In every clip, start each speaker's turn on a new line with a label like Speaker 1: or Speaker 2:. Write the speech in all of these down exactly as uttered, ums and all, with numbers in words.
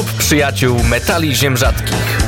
Speaker 1: Klub Przyjaciół Metali Ziem Rzadkich.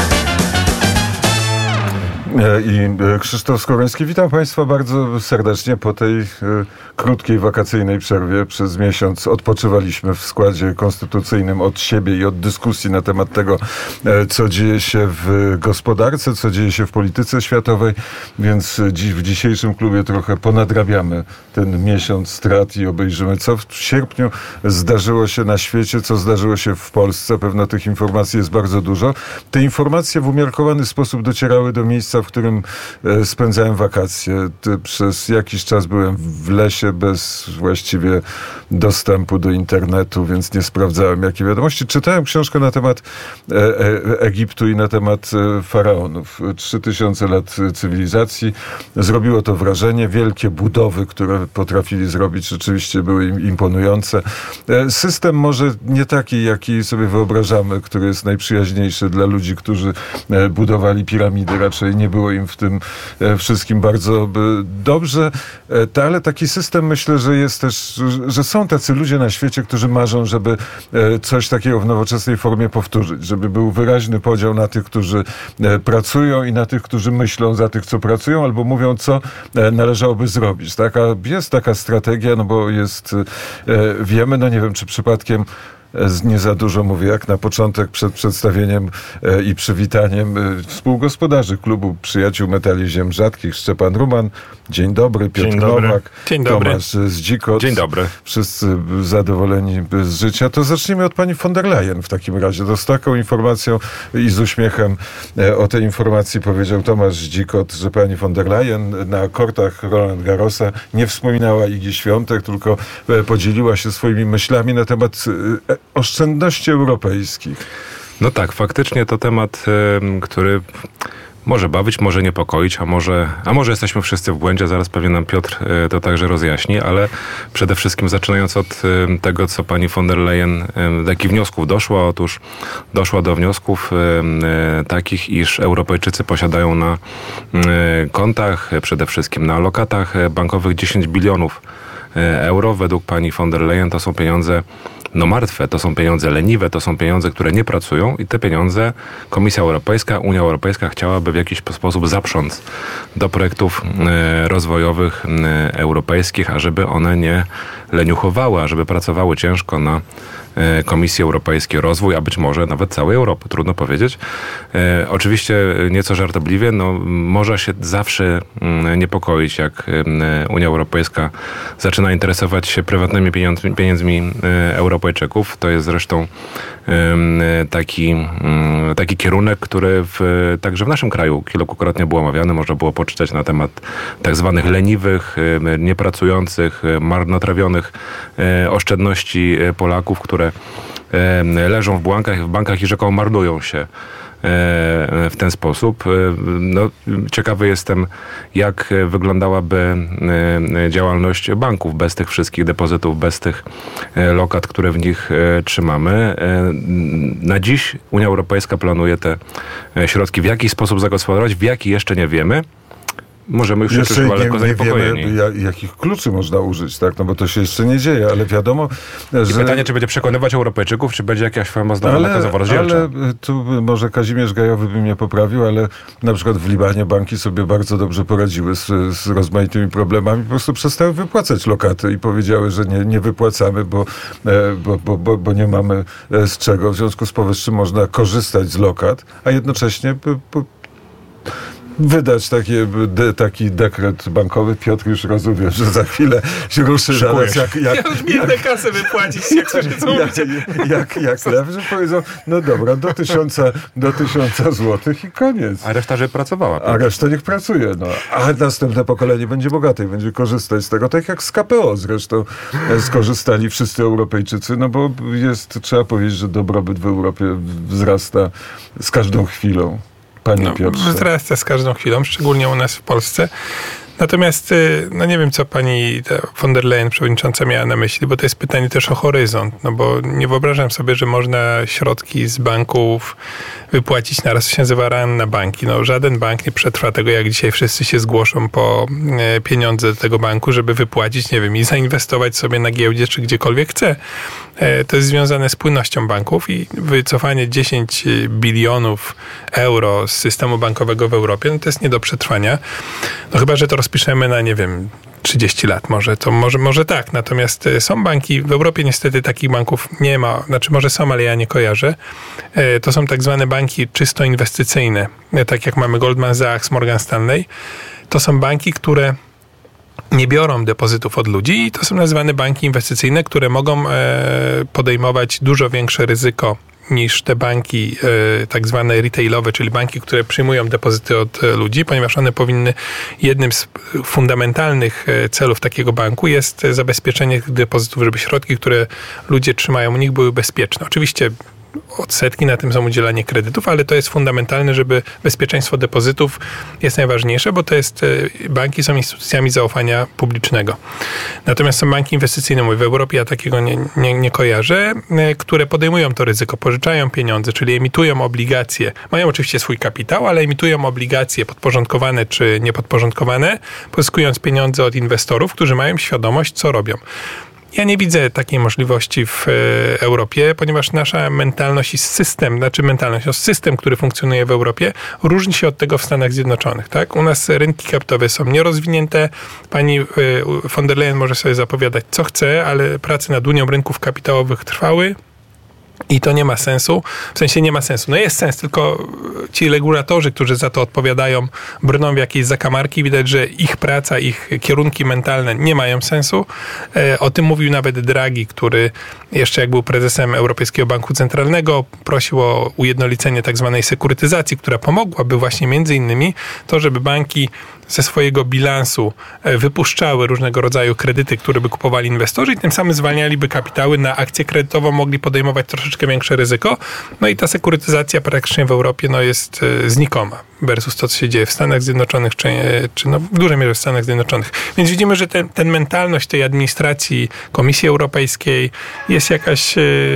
Speaker 2: I Krzysztof Skowroński. Witam Państwa bardzo serdecznie. Po tej y, krótkiej wakacyjnej przerwie przez miesiąc odpoczywaliśmy w składzie konstytucyjnym od siebie i od dyskusji na temat tego, y, co dzieje się w gospodarce, co dzieje się w polityce światowej, więc dziś w dzisiejszym klubie trochę ponadrabiamy ten miesiąc strat i obejrzymy, co w sierpniu zdarzyło się na świecie, co zdarzyło się w Polsce. Pewno tych informacji jest bardzo dużo. Te informacje w umiarkowany sposób docierały do miejsca, w którym spędzałem wakacje. Przez jakiś czas byłem w lesie bez właściwie dostępu do internetu, więc nie sprawdzałem, jakie wiadomości. Czytałem książkę na temat Egiptu i na temat faraonów. Trzy tysiące lat cywilizacji. Zrobiło to wrażenie. Wielkie budowy, które potrafili zrobić, rzeczywiście były im imponujące. System może nie taki, jaki sobie wyobrażamy, który jest najprzyjaźniejszy dla ludzi, którzy budowali piramidy. Raczej nie było im w tym wszystkim bardzo dobrze, ale taki system, myślę, że jest też, że są tacy ludzie na świecie, którzy marzą, żeby coś takiego w nowoczesnej formie powtórzyć, żeby był wyraźny podział na tych, którzy pracują i na tych, którzy myślą za tych, co pracują, albo mówią, co należałoby zrobić. Taka, jest taka strategia, no bo jest, wiemy, no nie wiem, czy przypadkiem nie za dużo mówię, jak na początek przed przedstawieniem e, i przywitaniem e, współgospodarzy Klubu Przyjaciół Metali Ziem Rzadkich, Szczepan Ruman. Dzień dobry, Piotr
Speaker 3: Dzień dobry.
Speaker 2: Nowak,
Speaker 3: Dzień dobry.
Speaker 2: Tomasz Zdzikot.
Speaker 3: Dzień dobry.
Speaker 2: Wszyscy zadowoleni z życia. To zacznijmy od pani von der Leyen w takim razie. To z taką informacją i z uśmiechem e, o tej informacji powiedział Tomasz Zdzikot, że pani von der Leyen na kortach Roland Garrosa nie wspominała Igi Świątek, tylko e, podzieliła się swoimi myślami na temat e, oszczędności europejskich.
Speaker 3: No tak, faktycznie to temat, y, który może bawić, może niepokoić, a może, a może jesteśmy wszyscy w błędzie, zaraz pewnie nam Piotr y, to także rozjaśni, ale przede wszystkim zaczynając od y, tego, co pani von der Leyen, y, do jakich wniosków doszła. Otóż doszła do wniosków y, y, takich, iż Europejczycy posiadają na y, kontach, y, przede wszystkim na lokatach y, bankowych dziesięć bilionów euro. Według pani von der Leyen to są pieniądze no martwe, to są pieniądze leniwe, to są pieniądze, które nie pracują i te pieniądze Komisja Europejska, Unia Europejska chciałaby w jakiś sposób zaprząc do projektów e, rozwojowych e, europejskich, ażeby one nie leniuchowały, ażeby pracowały ciężko na e, Komisji Europejskiej Rozwój, a być może nawet całej Europy, trudno powiedzieć. E, oczywiście nieco żartobliwie, no może się zawsze m, niepokoić, jak e, Unia Europejska zaczyna interesować się prywatnymi pieniądzmi, pieniędzmi e, Europejczyków. To jest zresztą taki, taki kierunek, który w, także w naszym kraju kilkukrotnie był omawiany. Można było poczytać na temat tak zwanych leniwych, niepracujących, marnotrawionych oszczędności Polaków, które leżą w bankach, w bankach i rzekomo marnują się w ten sposób. No, ciekawy jestem, jak wyglądałaby działalność banków bez tych wszystkich depozytów, bez tych lokat, które w nich trzymamy. Na dziś Unia Europejska planuje te środki w jaki sposób zagospodarować, w jaki jeszcze nie wiemy. Możemy już
Speaker 2: jeszcze
Speaker 3: chyba
Speaker 2: nie,
Speaker 3: lekko
Speaker 2: nie
Speaker 3: zaniepokojeni.
Speaker 2: wiemy, jakich kluczy można użyć, tak? No bo to się jeszcze nie dzieje, ale wiadomo,
Speaker 3: I
Speaker 2: że...
Speaker 3: pytanie, czy będzie przekonywać Europejczyków, czy będzie jakaś forma znowu nakazowa rozdzielcza.
Speaker 2: Ale tu może Kazimierz Gajowy by mnie poprawił, ale na przykład w Libanie banki sobie bardzo dobrze poradziły z, z rozmaitymi problemami. Po prostu przestały wypłacać lokaty i powiedziały, że nie, nie wypłacamy, bo, bo, bo, bo, bo nie mamy z czego. W związku z powyższym można korzystać z lokat, a jednocześnie... Po, wydać takie, de, taki dekret bankowy. Piotr już rozumie, że za chwilę się ruszy na nas. Jak, jak,
Speaker 4: ja już biedne kasy wypłacić, jak coś co
Speaker 2: jak, jak, jak, jak lew, że powiedzą, no dobra, do tysiąca, do tysiąca złotych i koniec.
Speaker 3: A reszta, żeby pracowała.
Speaker 2: A reszta niech pracuje. No. A następne pokolenie będzie bogate i będzie korzystać z tego, tak jak z K P O zresztą skorzystali wszyscy Europejczycy, no bo jest, trzeba powiedzieć, że dobrobyt w Europie wzrasta z każdą chwilą. Panie
Speaker 4: no,
Speaker 2: Piotrze.
Speaker 4: wzrasta z każdą chwilą, szczególnie u nas w Polsce.
Speaker 5: Natomiast, no nie wiem, co pani von der Leyen, przewodnicząca, miała na myśli, bo to jest pytanie też o horyzont, no bo nie wyobrażam sobie, że można środki z banków wypłacić naraz, się nazywa run na banki. No żaden bank nie przetrwa tego, jak dzisiaj wszyscy się zgłoszą po pieniądze do tego banku, żeby wypłacić, nie wiem, i zainwestować sobie na giełdzie, czy gdziekolwiek chce. To jest związane z płynnością banków i wycofanie dziesięć bilionów euro z systemu bankowego w Europie, no to jest nie do przetrwania. No chyba, że to rozpiszemy na, nie wiem, trzydzieści lat może, to może, może tak. Natomiast są banki, w Europie niestety takich banków nie ma, znaczy może są, ale ja nie kojarzę. To są tak zwane banki czysto inwestycyjne, tak jak mamy Goldman Sachs, Morgan Stanley. To są banki, które nie biorą depozytów od ludzi i to są nazywane banki inwestycyjne, które mogą podejmować dużo większe ryzyko niż te banki e, tak zwane retailowe, czyli banki, które przyjmują depozyty od e, ludzi, ponieważ one powinny, jednym z fundamentalnych e, celów takiego banku jest e, zabezpieczenie tych depozytów, żeby środki, które ludzie trzymają u nich, były bezpieczne. Oczywiście odsetki na tym są udzielanie kredytów, ale to jest fundamentalne, żeby bezpieczeństwo depozytów jest najważniejsze, bo to jest, banki są instytucjami zaufania publicznego. Natomiast są banki inwestycyjne, mówię, w Europie ja takiego nie, nie, nie kojarzę, które podejmują to ryzyko, pożyczają pieniądze, czyli emitują obligacje. Mają oczywiście swój kapitał, ale emitują obligacje podporządkowane czy niepodporządkowane, pozyskując pieniądze od inwestorów, którzy mają świadomość, co robią. Ja nie widzę takiej możliwości w Europie, ponieważ nasza mentalność i system, znaczy mentalność, no system, który funkcjonuje w Europie, różni się od tego w Stanach Zjednoczonych. Tak? U nas rynki kapitałowe są nierozwinięte. Pani von der Leyen może sobie zapowiadać, co chce, ale prace nad Unią Rynków Kapitałowych trwały. I to nie ma sensu. W sensie nie ma sensu. No jest sens, tylko ci regulatorzy, którzy za to odpowiadają, brną w jakieś zakamarki. Widać, że ich praca, ich kierunki mentalne nie mają sensu. O tym mówił nawet Draghi, który jeszcze jak był prezesem Europejskiego Banku Centralnego, prosił o ujednolicenie tak zwanej sekurytyzacji, która pomogłaby właśnie między innymi to, żeby banki ze swojego bilansu wypuszczały różnego rodzaju kredyty, które by kupowali inwestorzy i tym samym zwalnialiby kapitały na akcję kredytową, mogli podejmować troszeczkę większe ryzyko. No i ta sekurytyzacja praktycznie w Europie no, jest znikoma versus to, co się dzieje w Stanach Zjednoczonych, czy, czy no, w dużej mierze w Stanach Zjednoczonych. Więc widzimy, że ten, ten mentalność tej administracji Komisji Europejskiej jest jakaś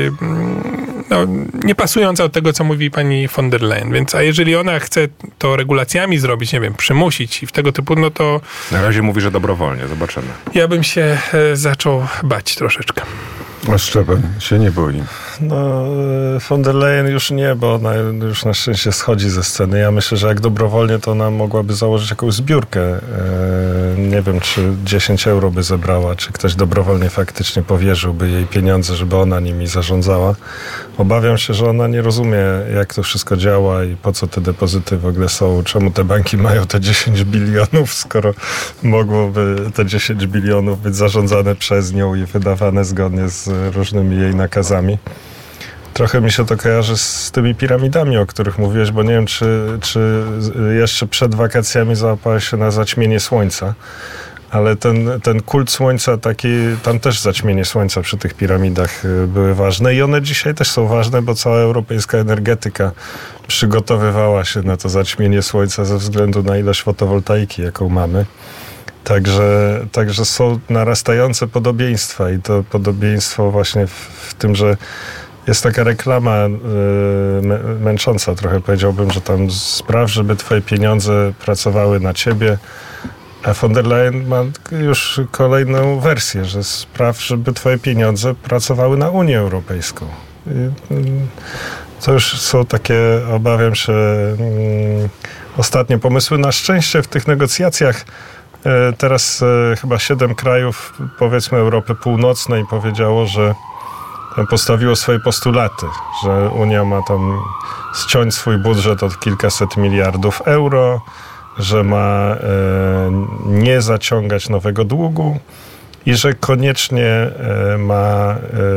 Speaker 5: no, niepasująca od tego, co mówi pani von der Leyen. Więc a jeżeli ona chce to regulacjami zrobić, nie wiem, przymusić i w tego typu, no to...
Speaker 3: Na razie mówi, że dobrowolnie, zobaczymy.
Speaker 5: Ja bym się zaczął bać troszeczkę.
Speaker 2: A Szczepan się nie boi.
Speaker 6: No, von der Leyen już nie, bo ona już na szczęście schodzi ze sceny. Ja myślę, że jak dobrowolnie, to ona mogłaby założyć jakąś zbiórkę. Nie wiem, czy dziesięć euro by zebrała, czy ktoś dobrowolnie faktycznie powierzyłby jej pieniądze, żeby ona nimi zarządzała. Obawiam się, że ona nie rozumie, jak to wszystko działa i po co te depozyty w ogóle są, czemu te banki mają te dziesięć bilionów, skoro mogłoby te dziesięć bilionów być zarządzane przez nią i wydawane zgodnie z różnymi jej nakazami. Trochę mi się to kojarzy z tymi piramidami, o których mówiłeś, bo nie wiem, czy, czy jeszcze przed wakacjami załapałeś się na zaćmienie słońca, ale ten, ten kult słońca, taki, tam też zaćmienie słońca przy tych piramidach były ważne i one dzisiaj też są ważne, bo cała europejska energetyka przygotowywała się na to zaćmienie słońca ze względu na ilość fotowoltaiki, jaką mamy. Także, także są narastające podobieństwa i to podobieństwo właśnie w, w tym, że jest taka reklama y, męcząca trochę, powiedziałbym, że tam spraw, żeby twoje pieniądze pracowały na ciebie, a von der Leyen ma już kolejną wersję, że spraw, żeby twoje pieniądze pracowały na Unię Europejską. I, y, to już są takie, obawiam się, y, ostatnie pomysły. Na szczęście w tych negocjacjach teraz chyba siedem krajów, powiedzmy Europy Północnej, powiedziało, że postawiło swoje postulaty, że Unia ma tam ściąć swój budżet od kilkaset miliardów euro, że ma nie zaciągać nowego długu i że koniecznie ma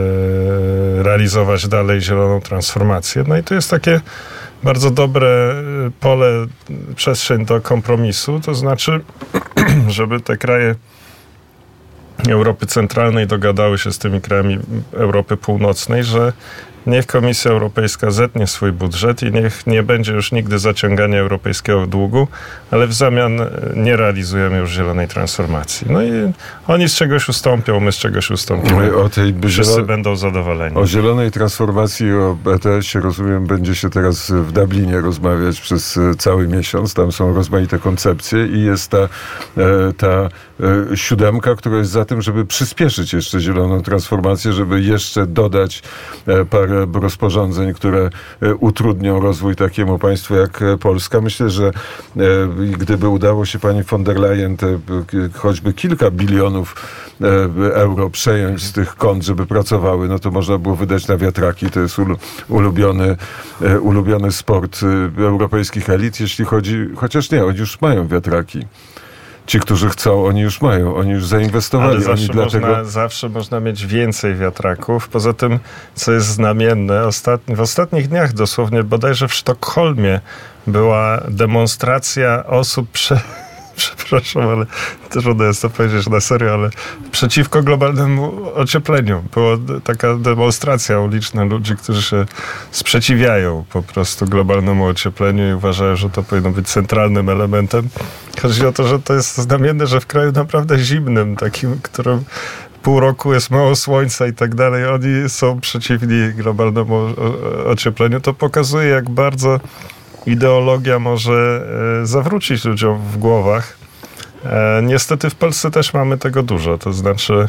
Speaker 6: realizować dalej zieloną transformację. No i to jest takie bardzo dobre pole, przestrzeń do kompromisu, to znaczy, żeby te kraje Europy Centralnej dogadały się z tymi krajami Europy Północnej, że niech Komisja Europejska zetnie swój budżet i niech nie będzie już nigdy zaciągania europejskiego długu, ale w zamian nie realizujemy już zielonej transformacji. No i oni z czegoś ustąpią, my z czegoś ustąpimy.
Speaker 2: O tej
Speaker 6: Wszyscy
Speaker 2: zielo...
Speaker 6: będą zadowoleni.
Speaker 2: O zielonej transformacji, o B T S-ie, rozumiem, będzie się teraz w Dublinie rozmawiać przez cały miesiąc. Tam są rozmaite koncepcje i jest ta, ta siódemka, która jest za tym, żeby przyspieszyć jeszcze zieloną transformację, żeby jeszcze dodać parę rozporządzeń, które utrudnią rozwój takiemu państwu jak Polska. Myślę, że gdyby udało się pani von der Leyen te choćby kilka bilionów euro przejąć z tych kont, żeby pracowały, no to można było wydać na wiatraki. To jest ulubiony, ulubiony sport europejskich elit, jeśli chodzi, chociaż nie, oni już mają wiatraki. Ci, którzy chcą, oni już mają, oni już zainwestowali.
Speaker 6: Ale zawsze,
Speaker 2: oni dlatego...
Speaker 6: można, zawsze można mieć więcej wiatraków. Poza tym, co jest znamienne, ostatni, w ostatnich dniach dosłownie, bodajże w Sztokholmie była demonstracja osób prze... Przepraszam, ale trudno jest to powiedzieć na serio, ale przeciwko globalnemu ociepleniu. Była taka demonstracja uliczna ludzi, którzy się sprzeciwiają po prostu globalnemu ociepleniu i uważają, że to powinno być centralnym elementem. Chodzi o to, że to jest znamienne, że w kraju naprawdę zimnym, takim, którym pół roku jest mało słońca i tak dalej, oni są przeciwni globalnemu ociepleniu. To pokazuje, jak bardzo ideologia może e, zawrócić ludziom w głowach. E, niestety w Polsce też mamy tego dużo. To znaczy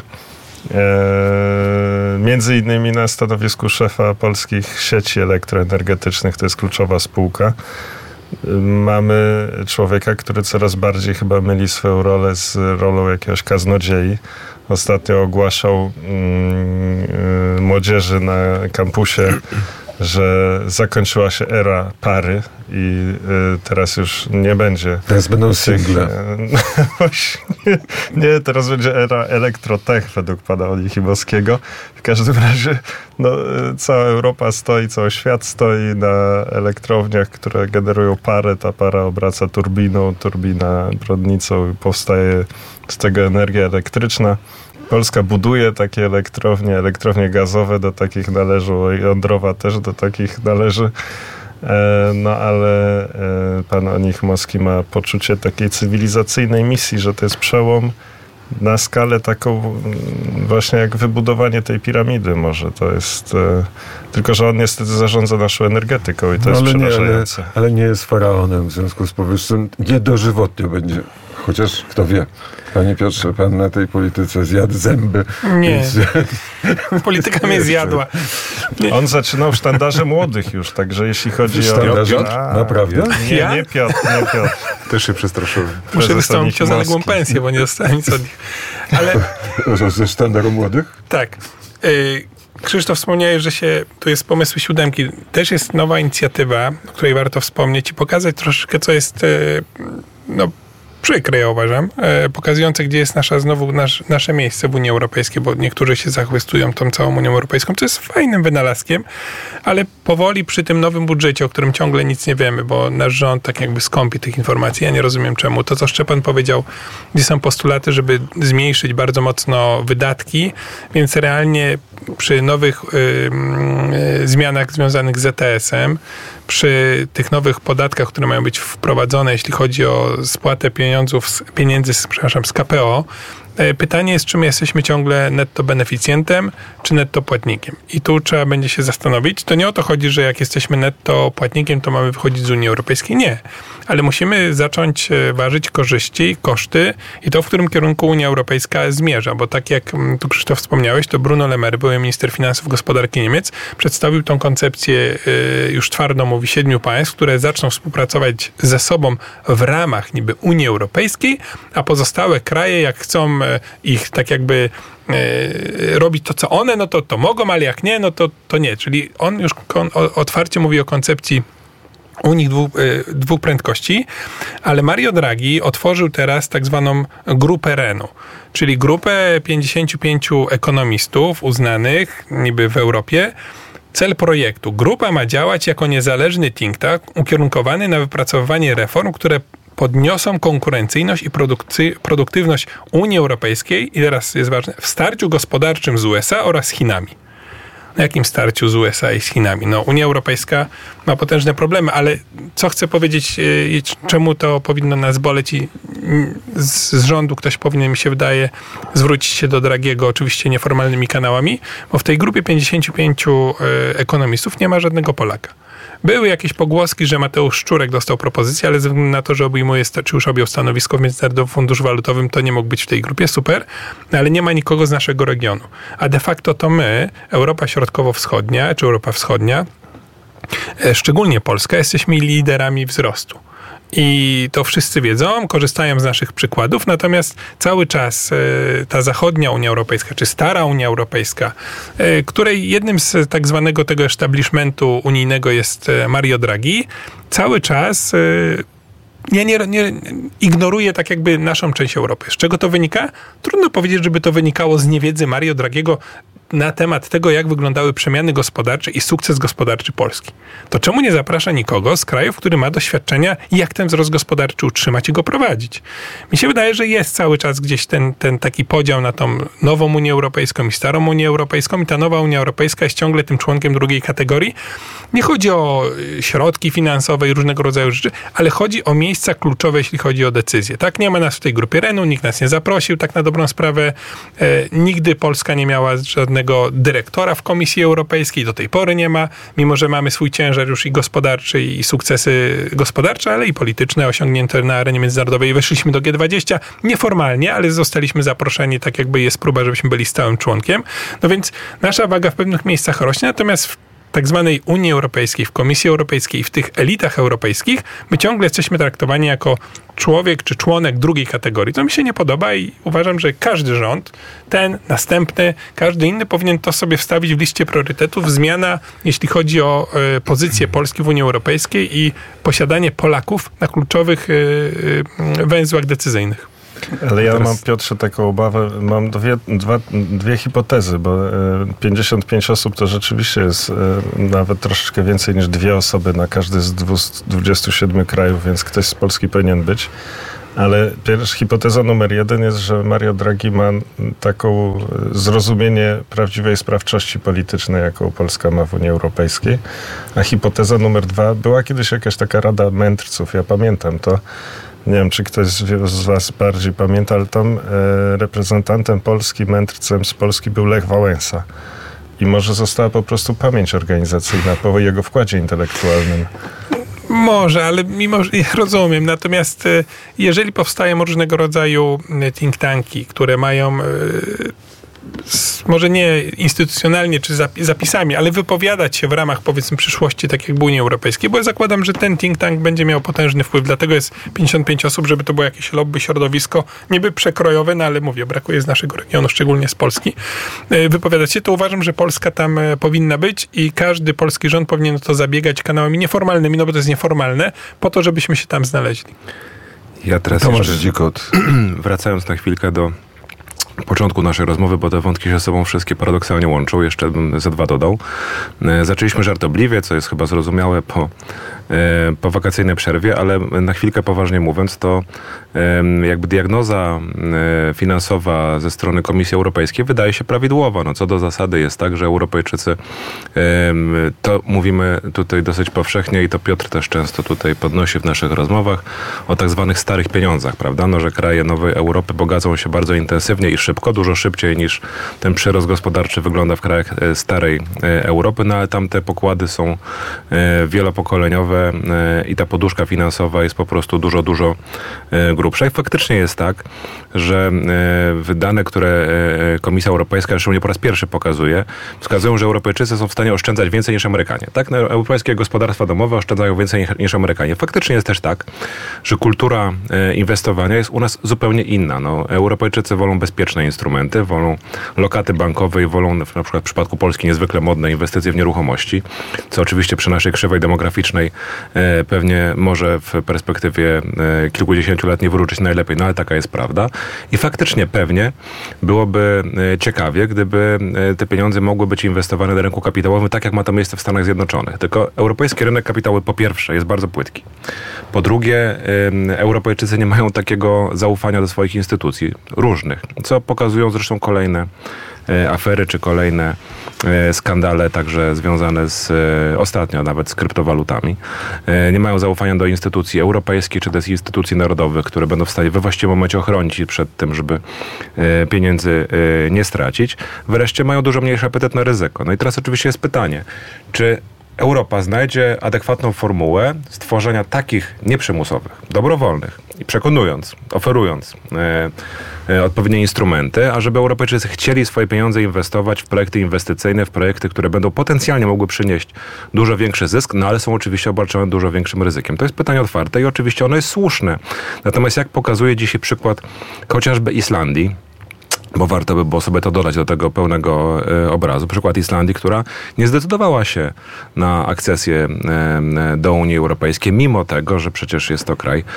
Speaker 6: e, między innymi na stanowisku szefa polskich sieci elektroenergetycznych, to jest kluczowa spółka, e, mamy człowieka, który coraz bardziej chyba myli swoją rolę z rolą jakiegoś kaznodziei. Ostatnio ogłaszał mm, młodzieży na kampusie, że zakończyła się era pary i y, teraz już nie będzie.
Speaker 2: Teraz będą single.
Speaker 6: Właśnie, nie, teraz będzie era elektrotech według pana Olichimowskiego. W każdym razie no, cała Europa stoi, cały świat stoi na elektrowniach, które generują parę. Ta para obraca turbiną, turbina prądnicą i powstaje z tego energia elektryczna. Polska buduje takie elektrownie, elektrownie gazowe, do takich należą, jądrowa też do takich należy. E, no ale e, pan Olichimowski ma poczucie takiej cywilizacyjnej misji, że to jest przełom na skalę taką właśnie jak wybudowanie tej piramidy może. To jest e, tylko, że on niestety zarządza naszą energetyką i to
Speaker 2: no,
Speaker 6: jest
Speaker 2: ale
Speaker 6: przerażające.
Speaker 2: Nie, ale, ale nie jest faraonem, w związku z powyższym niedożywotnie będzie. Chociaż kto wie. Panie Piotrze, pan na tej polityce zjadł zęby.
Speaker 5: Nie.
Speaker 2: Więc...
Speaker 5: Polityka mnie zjadła.
Speaker 6: Nie. On zaczynał w sztandarze młodych już, także jeśli chodzi
Speaker 2: w
Speaker 6: o...
Speaker 2: Piotr? A, Naprawdę?
Speaker 6: Nie,
Speaker 5: ja?
Speaker 6: nie Piotr, nie Piotr.
Speaker 3: Też się przestraszyłem.
Speaker 5: Muszę wystąpić o zaległą pensję, bo nie dostałem nic od nich. Ale...
Speaker 2: Ze sztandaru młodych?
Speaker 5: Tak. Y- Krzysztof, wspomniałeś, że się, tu jest pomysły siódemki. Też jest nowa inicjatywa, o której warto wspomnieć i pokazać troszeczkę, co jest y- no, przykre, ja uważam, e, pokazujące, gdzie jest nasza, znowu nasz, nasze miejsce w Unii Europejskiej, bo niektórzy się zachwystują tą całą Unią Europejską, co jest fajnym wynalazkiem, ale powoli przy tym nowym budżecie, o którym ciągle nic nie wiemy, bo nasz rząd tak jakby skąpi tych informacji, ja nie rozumiem czemu. To, co Szczepan powiedział, gdzie są postulaty, żeby zmniejszyć bardzo mocno wydatki, więc realnie przy nowych y, y, zmianach związanych z E T S-em, przy tych nowych podatkach, które mają być wprowadzone, jeśli chodzi o spłatę pieniądzów, pieniędzy przepraszam, z K P O, pytanie jest, czy my jesteśmy ciągle netto beneficjentem, czy netto płatnikiem. I tu trzeba będzie się zastanowić. To nie o to chodzi, że jak jesteśmy netto płatnikiem, to mamy wychodzić z Unii Europejskiej. Nie. Ale musimy zacząć ważyć korzyści, koszty i to, w którym kierunku Unia Europejska zmierza. Bo tak jak tu Krzysztof wspomniałeś, to Bruno Le Maire, były minister finansów gospodarki Niemiec, przedstawił tą koncepcję już twardo, mówi, siedmiu państw, które zaczną współpracować ze sobą w ramach niby Unii Europejskiej, a pozostałe kraje, jak chcą ich tak jakby e, robić to, co one, no to, to mogą, ale jak nie, no to, to nie. Czyli on już kon, o, otwarcie mówi o koncepcji Unii dwóch, e, dwóch prędkości, ale Mario Draghi otworzył teraz tak zwaną grupę Renu, czyli grupę pięćdziesięciu pięciu ekonomistów uznanych niby w Europie. Cel projektu. Grupa ma działać jako niezależny think tank ukierunkowany na wypracowywanie reform, które podniosą konkurencyjność i produkty, produktywność Unii Europejskiej i teraz jest ważne, w starciu gospodarczym z U S A oraz Chinami. na jakim starciu z U S A i z Chinami? No, Unia Europejska ma potężne problemy, ale co chcę powiedzieć, czemu to powinno nas boleć i z, z rządu ktoś powinien, mi się wydaje, zwrócić się do Draghiego, oczywiście nieformalnymi kanałami, bo w tej grupie pięćdziesięciu pięciu ekonomistów nie ma żadnego Polaka. Były jakieś pogłoski, że Mateusz Szczurek dostał propozycję, ale ze względu na to, że obejmuje, czy już objął stanowisko w Międzynarodowym Funduszu Walutowym, to nie mógł być w tej grupie, super, ale nie ma nikogo z naszego regionu. A de facto to my, Europa Środkowo-Wschodnia, czy Europa Wschodnia, szczególnie Polska, jesteśmy liderami wzrostu. I to wszyscy wiedzą, korzystają z naszych przykładów, natomiast cały czas ta zachodnia Unia Europejska, czy stara Unia Europejska, której jednym z tak zwanego tego establishmentu unijnego jest Mario Draghi, cały czas nie, nie, nie ignoruje tak jakby naszą część Europy. Z czego to wynika? Trudno powiedzieć, żeby to wynikało z niewiedzy Mario Draghiego na temat tego, jak wyglądały przemiany gospodarcze i sukces gospodarczy Polski. To czemu nie zaprasza nikogo z krajów, który ma doświadczenia, jak ten wzrost gospodarczy utrzymać i go prowadzić? Mi się wydaje, że jest cały czas gdzieś ten, ten taki podział na tą nową Unię Europejską i starą Unię Europejską i ta nowa Unia Europejska jest ciągle tym członkiem drugiej kategorii. Nie chodzi o środki finansowe i różnego rodzaju rzeczy, ale chodzi o miejsca kluczowe, jeśli chodzi o decyzje. Tak, nie ma nas w tej grupie Renu, nikt nas nie zaprosił, tak na dobrą sprawę. E, nigdy Polska nie miała żadnego dyrektora w Komisji Europejskiej, do tej pory nie ma, mimo że mamy swój ciężar już i gospodarczy, i sukcesy gospodarcze, ale i polityczne osiągnięte na arenie międzynarodowej. Weszliśmy do G dwadzieścia nieformalnie, ale zostaliśmy zaproszeni, tak jakby jest próba, żebyśmy byli stałym członkiem. No więc nasza waga w pewnych miejscach rośnie, natomiast w tak zwanej Unii Europejskiej, w Komisji Europejskiej i w tych elitach europejskich my ciągle jesteśmy traktowani jako człowiek czy członek drugiej kategorii. To mi się nie podoba i uważam, że każdy rząd, ten, następny, każdy inny powinien to sobie wstawić w liście priorytetów. Zmiana, jeśli chodzi o y, pozycję Polski w Unii Europejskiej i posiadanie Polaków na kluczowych y, y, węzłach decyzyjnych.
Speaker 6: Ale ja mam, Piotrze, taką obawę, mam dwie, dwa, dwie hipotezy, bo pięćdziesiąt pięć osób to rzeczywiście jest nawet troszeczkę więcej niż dwie osoby na każdy z dwudziestu siedmiu krajów, więc ktoś z Polski powinien być. Ale pierwsza hipoteza numer jeden jest, że Mario Draghi ma taką zrozumienie prawdziwej sprawczości politycznej, jaką Polska ma w Unii Europejskiej. A hipoteza numer dwa, była kiedyś jakaś taka rada mędrców, ja pamiętam to. Nie wiem, czy ktoś z was bardziej pamięta, ale tam e, reprezentantem Polski, mędrcem z Polski był Lech Wałęsa. I może została po prostu pamięć organizacyjna po jego wkładzie intelektualnym.
Speaker 5: Może, ale mimo, że ja rozumiem. Natomiast jeżeli powstają różnego rodzaju think tanki, które mają może nie instytucjonalnie czy zapisami, ale wypowiadać się w ramach, powiedzmy, przyszłości, tak jak w Unii Europejskiej, bo ja zakładam, że ten think tank będzie miał potężny wpływ, dlatego jest pięćdziesiąt pięć osób, żeby to było jakieś lobby, środowisko, niby przekrojowe, no ale mówię, brakuje z naszego regionu, szczególnie z Polski, wypowiadać się, to uważam, że Polska tam powinna być i każdy polski rząd powinien o to zabiegać kanałami nieformalnymi, no bo to jest nieformalne, po to, żebyśmy się tam znaleźli.
Speaker 3: Ja teraz
Speaker 2: Tomasz
Speaker 3: jeszcze,
Speaker 2: Dzikot.
Speaker 3: wracając na chwilkę do początku naszej rozmowy, bo te wątki się ze sobą wszystkie paradoksalnie łączą. Jeszcze bym ze dwa dodał. Zaczęliśmy żartobliwie, co jest chyba zrozumiałe po, po wakacyjnej przerwie, ale na chwilkę poważnie mówiąc, to jakby diagnoza finansowa ze strony Komisji Europejskiej wydaje się prawidłowa. No, co do zasady jest tak, że Europejczycy, to mówimy tutaj dosyć powszechnie i to Piotr też często tutaj podnosi w naszych rozmowach, o tak zwanych starych pieniądzach, prawda? No, że kraje nowej Europy bogacą się bardzo intensywnie i szybko, dużo szybciej niż ten przyrost gospodarczy wygląda w krajach starej Europy, no ale tam te pokłady są wielopokoleniowe i ta poduszka finansowa jest po prostu dużo, dużo grubsza. I faktycznie jest tak, że dane, które Komisja Europejska, zresztą nie po raz pierwszy pokazuje, wskazują, że Europejczycy są w stanie oszczędzać więcej niż Amerykanie. Tak? No, europejskie gospodarstwa domowe oszczędzają więcej niż Amerykanie. Faktycznie jest też tak, że kultura inwestowania jest u nas zupełnie inna. No, Europejczycy wolą bezpieczne instrumenty, wolą lokaty bankowe i wolą na przykład w przypadku Polski niezwykle modne inwestycje w nieruchomości, co oczywiście przy naszej krzywej demograficznej e, pewnie może w perspektywie e, kilkudziesięciu lat nie wrócić najlepiej, no ale taka jest prawda. I faktycznie pewnie byłoby e, ciekawie, gdyby e, te pieniądze mogły być inwestowane na rynku kapitałowym, tak jak ma to miejsce w Stanach Zjednoczonych. Tylko europejski rynek kapitałowy po pierwsze jest bardzo płytki. Po drugie, e, Europejczycy nie mają takiego zaufania do swoich instytucji różnych, co pokazują zresztą kolejne afery, czy kolejne skandale, także związane z ostatnio nawet z kryptowalutami. Nie mają zaufania do instytucji europejskich, czy też instytucji narodowych, które będą w stanie we właściwym momencie ochronić przed tym, żeby pieniędzy nie stracić. Wreszcie mają dużo mniejszy apetyt na ryzyko. No i teraz oczywiście jest pytanie, czy Europa znajdzie adekwatną formułę stworzenia takich nieprzymusowych, dobrowolnych i przekonując, oferując e, e, odpowiednie instrumenty, ażeby Europejczycy chcieli swoje pieniądze inwestować w projekty inwestycyjne, w projekty, które będą potencjalnie mogły przynieść dużo większy zysk, no ale są oczywiście obarczone dużo większym ryzykiem. To jest pytanie otwarte i oczywiście ono jest słuszne. Natomiast jak pokazuje dzisiaj przykład chociażby Islandii, bo warto by było sobie to dodać do tego pełnego e, obrazu. Przykład Islandii, która nie zdecydowała się na akcesję e, do Unii Europejskiej, mimo tego, że przecież jest to kraj,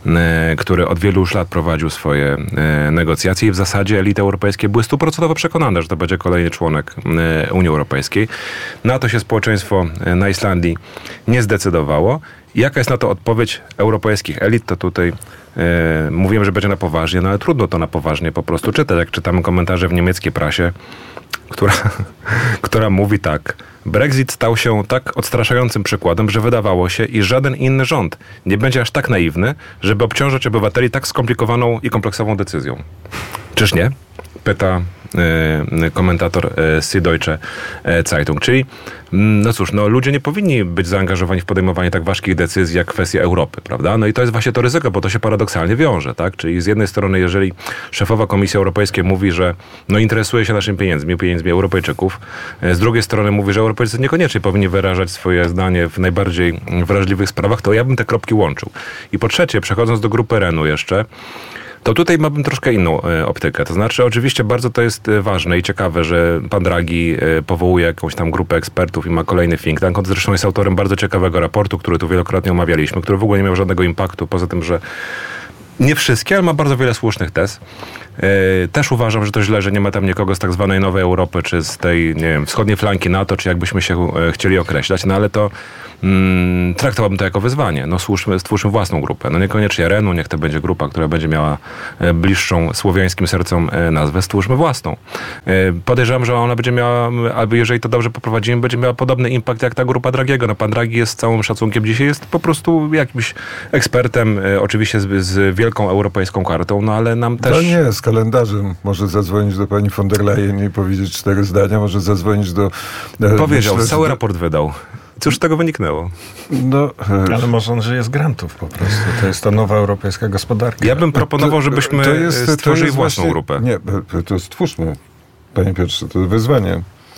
Speaker 3: e, który od wielu już lat prowadził swoje e, negocjacje i w zasadzie elity europejskie były stuprocentowo przekonane, że to będzie kolejny członek e, Unii Europejskiej. Na to się społeczeństwo e, na Islandii nie zdecydowało. Jaka jest na to odpowiedź europejskich elit, to tutaj e, mówiłem, że będzie na poważnie, no ale trudno to na poważnie po prostu czytać. Jak czytamy komentarze w niemieckiej prasie, która, która mówi tak: Brexit stał się tak odstraszającym przykładem, że wydawało się, iż żaden inny rząd nie będzie aż tak naiwny, żeby obciążać obywateli tak skomplikowaną i kompleksową decyzją. Czyż nie? Pyta y, komentator y, Süddeutsche Zeitung. Czyli, no cóż, no ludzie nie powinni być zaangażowani w podejmowanie tak ważkich decyzji jak kwestia Europy, prawda? No i to jest właśnie to ryzyko, bo to się paradoksalnie wiąże, tak? Czyli z jednej strony, jeżeli szefowa Komisji Europejskiej mówi, że no interesuje się naszymi pieniędzmi, pieniędzmi Europejczyków, z drugiej strony mówi, że Europejczycy niekoniecznie powinni wyrażać swoje zdanie w najbardziej wrażliwych sprawach, to ja bym te kropki łączył. I po trzecie, przechodząc do grupy Renu jeszcze, to tutaj mam troszkę inną e, optykę. To znaczy, oczywiście bardzo to jest ważne i ciekawe, że pan Draghi e, powołuje jakąś tam grupę ekspertów i ma kolejny think tank. On zresztą jest autorem bardzo ciekawego raportu, który tu wielokrotnie omawialiśmy, który w ogóle nie miał żadnego impaktu, poza tym, że nie wszystkie, ale ma bardzo wiele słusznych tez. Yy, też uważam, że to źle, że nie ma tam nikogo z tak zwanej Nowej Europy, czy z tej, nie wiem, wschodniej flanki NATO, czy jakbyśmy się e, chcieli określać, no ale to mm, traktowałbym to jako wyzwanie. No stwórzmy, stwórzmy własną grupę. No niekoniecznie Renu, niech to będzie grupa, która będzie miała e, bliższą słowiańskim sercom e, nazwę, stwórzmy własną. E, podejrzewam, że ona będzie miała, albo jeżeli to dobrze poprowadzimy, będzie miała podobny impact jak ta grupa Dragiego. No pan Draghi jest z całym szacunkiem dzisiaj, jest po prostu jakimś ekspertem, e, oczywiście z, z wielką europejską kartą, no ale nam też...
Speaker 2: To nie, z kalendarzem może zadzwonić do pani von der Leyen i powiedzieć cztery zdania, może zadzwonić do... E,
Speaker 3: Powiedział,
Speaker 2: myślę,
Speaker 3: cały
Speaker 2: do...
Speaker 3: raport wydał. Cóż z tego wyniknęło?
Speaker 2: No, e...
Speaker 6: Ale może on żyje z grantów po prostu. To jest ta nowa europejska gospodarka.
Speaker 3: Ja bym proponował, żebyśmy
Speaker 2: to jest,
Speaker 3: stworzyli
Speaker 2: to jest
Speaker 3: własną
Speaker 2: właśnie...
Speaker 3: grupę.
Speaker 2: Nie, to stwórzmy, panie Piotrze, to wyzwanie.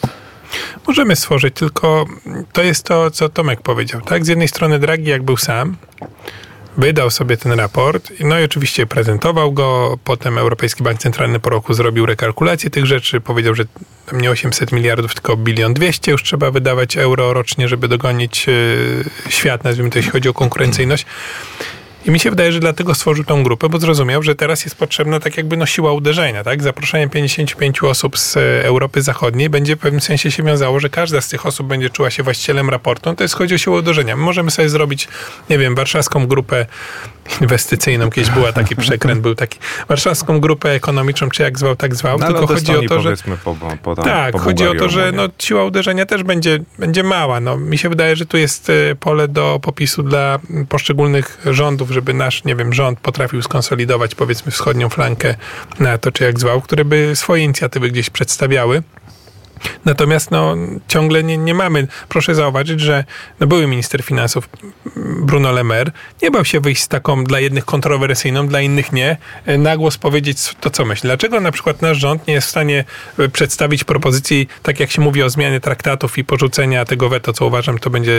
Speaker 5: Możemy stworzyć, tylko to jest to, co Tomek powiedział. Tak? Z jednej strony Draghi, jak był sam, wydał sobie ten raport, no i oczywiście prezentował go, potem Europejski Bank Centralny po roku zrobił rekalkulację tych rzeczy, powiedział, że nie osiemset miliardów, tylko bilion dwieście już trzeba wydawać euro rocznie, żeby dogonić yy, świat, nazwijmy to, jeśli chodzi o konkurencyjność. I mi się wydaje, że dlatego stworzył tą grupę, bo zrozumiał, że teraz jest potrzebna tak jakby no siła uderzenia, tak? Zaproszenie pięćdziesięciu pięciu osób z Europy Zachodniej będzie w pewnym sensie się wiązało, że każda z tych osób będzie czuła się właścicielem raportu. No to jest chodzi o siłę uderzenia. My możemy sobie zrobić, nie wiem, warszawską grupę inwestycyjną, kiedyś była taki przekręt, był taki, warszawską grupę ekonomiczną, czy jak zwał, tak zwał,
Speaker 3: no,
Speaker 5: tylko chodzi o to, że
Speaker 3: po, po tam,
Speaker 5: tak,
Speaker 3: po
Speaker 5: chodzi o to, że
Speaker 3: nie?
Speaker 5: no, siła uderzenia też będzie, będzie mała. No, mi się wydaje, że tu jest pole do popisu dla poszczególnych rządów, żeby nasz, nie wiem, rząd potrafił skonsolidować, powiedzmy, wschodnią flankę NATO, czy jak zwał, które by swoje inicjatywy gdzieś przedstawiały. Natomiast no, ciągle nie, nie mamy. Proszę zauważyć, że no, były minister finansów Bruno Le Maire nie bał się wyjść z taką dla jednych kontrowersyjną, dla innych nie, na głos powiedzieć to, co myśli. Dlaczego na przykład nasz rząd nie jest w stanie przedstawić propozycji, tak jak się mówi o zmianie traktatów i porzucenia tego weto, co uważam, to będzie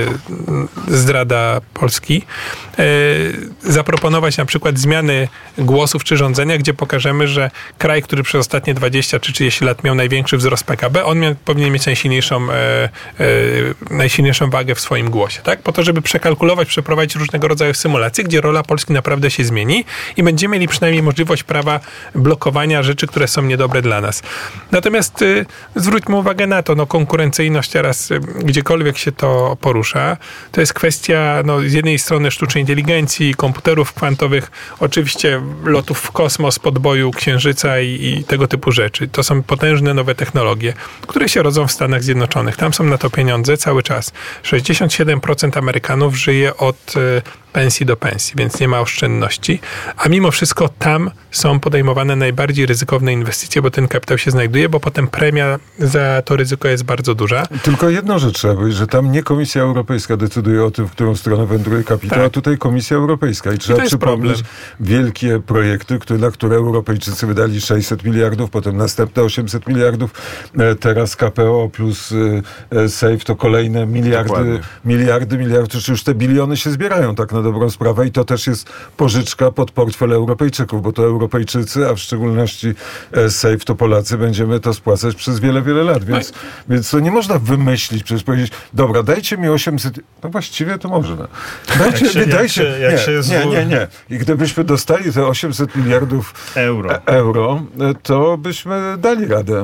Speaker 5: zdrada Polski, e, zaproponować na przykład zmiany głosów czy rządzenia, gdzie pokażemy, że kraj, który przez ostatnie dwadzieścia czy trzydzieści lat miał największy wzrost P K B, on miał powinien, powinien mieć najsilniejszą, e, e, najsilniejszą wagę w swoim głosie, tak? Po to, żeby przekalkulować, przeprowadzić różnego rodzaju symulacje, gdzie rola Polski naprawdę się zmieni i będziemy mieli przynajmniej możliwość prawa blokowania rzeczy, które są niedobre dla nas. Natomiast y, zwróćmy uwagę na to, no konkurencyjność teraz, y, gdziekolwiek się to porusza, to jest kwestia no, z jednej strony sztucznej inteligencji, komputerów kwantowych, oczywiście lotów w kosmos, podboju Księżyca i, i tego typu rzeczy. To są potężne nowe technologie, które się rodzą w Stanach Zjednoczonych. Tam są na to pieniądze cały czas. sześćdziesiąt siedem procent Amerykanów żyje od y, pensji do pensji, więc nie ma oszczędności, a mimo wszystko tam są podejmowane najbardziej ryzykowne inwestycje, bo ten kapitał się znajduje, bo potem premia za to ryzyko jest bardzo duża.
Speaker 2: Tylko jedną rzecz trzeba powiedzieć, że tam nie Komisja Europejska decyduje o tym, w którą stronę wędruje kapitał, tak. a tutaj Komisja Europejska. I trzeba I przypomnieć wielkie projekty, które, na które Europejczycy wydali sześćset miliardów, potem następne osiemset miliardów, teraz K P O plus SAFE to kolejne miliardy, miliardy, miliardy, czy już te biliony się zbierają tak na dobrą sprawę i to też jest pożyczka pod portfel Europejczyków, bo to Europejczycy, a w szczególności SAFE to Polacy, będziemy to spłacać przez wiele, wiele lat. Więc, więc to nie można wymyślić, przecież powiedzieć, dobra, dajcie mi osiemset... No właściwie to można. Dajcie,
Speaker 6: jak się,
Speaker 2: dajcie...
Speaker 6: jak się, jak
Speaker 2: nie,
Speaker 6: się jest...
Speaker 2: nie, nie, nie. I gdybyśmy dostali te osiemset miliardów
Speaker 6: euro,
Speaker 2: euro to byśmy dali radę.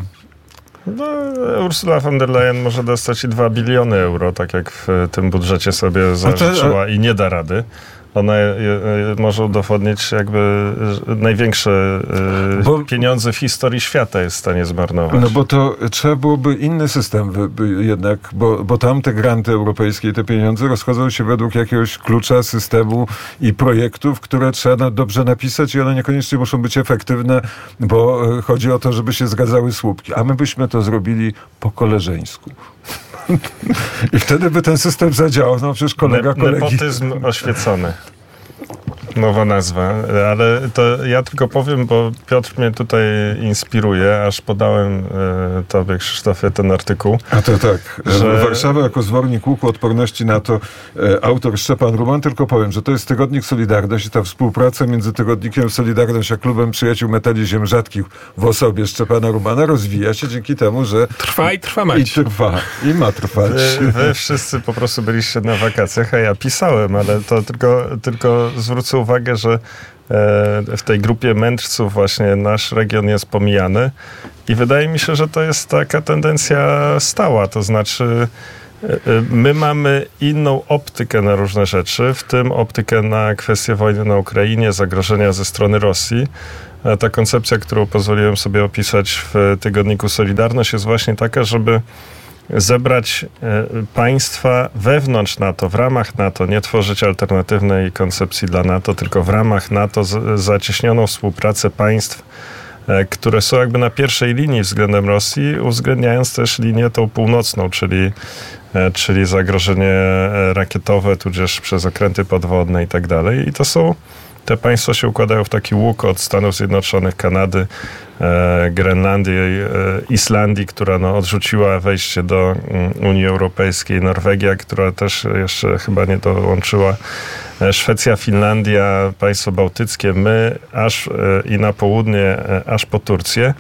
Speaker 6: No, Ursula von der Leyen może dostać i dwa biliony euro, tak jak w tym budżecie sobie zażyczyła i nie da rady. Ona je, je, może udowodnić jakby największe bo, pieniądze w historii świata jest w stanie zmarnować.
Speaker 2: No bo to trzeba byłoby inny system by, by jednak, bo, bo tam te granty europejskie, te pieniądze rozchodzą się według jakiegoś klucza, systemu i projektów, które trzeba dobrze napisać i one niekoniecznie muszą być efektywne, bo chodzi o to, żeby się zgadzały słupki. A my byśmy to zrobili po koleżeńsku. I wtedy by ten system zadziałał. No przecież kolega
Speaker 6: ne-
Speaker 2: kolegi...
Speaker 6: Nepotyzm oświecony. Nowa nazwa, ale to ja tylko powiem, bo Piotr mnie tutaj inspiruje, aż podałem e, tobie, Krzysztofie, ten artykuł.
Speaker 2: A to tak, że... Warszawa jako zwornik łuku odporności na to, e, autor Szczepan Ruman, tylko powiem, że to jest tygodnik Solidarność i ta współpraca między tygodnikiem Solidarność a Klubem Przyjaciół Metali Ziem Rzadkich w osobie Szczepana Rumana rozwija się dzięki temu, że...
Speaker 5: Trwa i trwa mać.
Speaker 2: I trwa, i ma trwać.
Speaker 6: Wy, wy wszyscy po prostu byliście na wakacjach, a ja pisałem, ale to tylko, tylko zwrócę uwagę, że w tej grupie mędrców właśnie nasz region jest pomijany i wydaje mi się, że to jest taka tendencja stała, to znaczy my mamy inną optykę na różne rzeczy, w tym optykę na kwestię wojny na Ukrainie, zagrożenia ze strony Rosji. Ta koncepcja, którą pozwoliłem sobie opisać w tygodniku Solidarność, jest właśnie taka, żeby zebrać państwa wewnątrz NATO, w ramach NATO, nie tworzyć alternatywnej koncepcji dla NATO, tylko w ramach NATO z, zacieśnioną współpracę państw, które są jakby na pierwszej linii względem Rosji, uwzględniając też linię tą północną, czyli, czyli zagrożenie rakietowe, tudzież przez okręty podwodne i tak dalej. I to są Te państwa się układają w taki łuk od Stanów Zjednoczonych, Kanady, e, Grenlandii, e, Islandii, która no, odrzuciła wejście do um, Unii Europejskiej, Norwegia, która też jeszcze chyba nie dołączyła, e, Szwecja, Finlandia, państwa bałtyckie, my aż e, i na południe, e, aż po Turcję.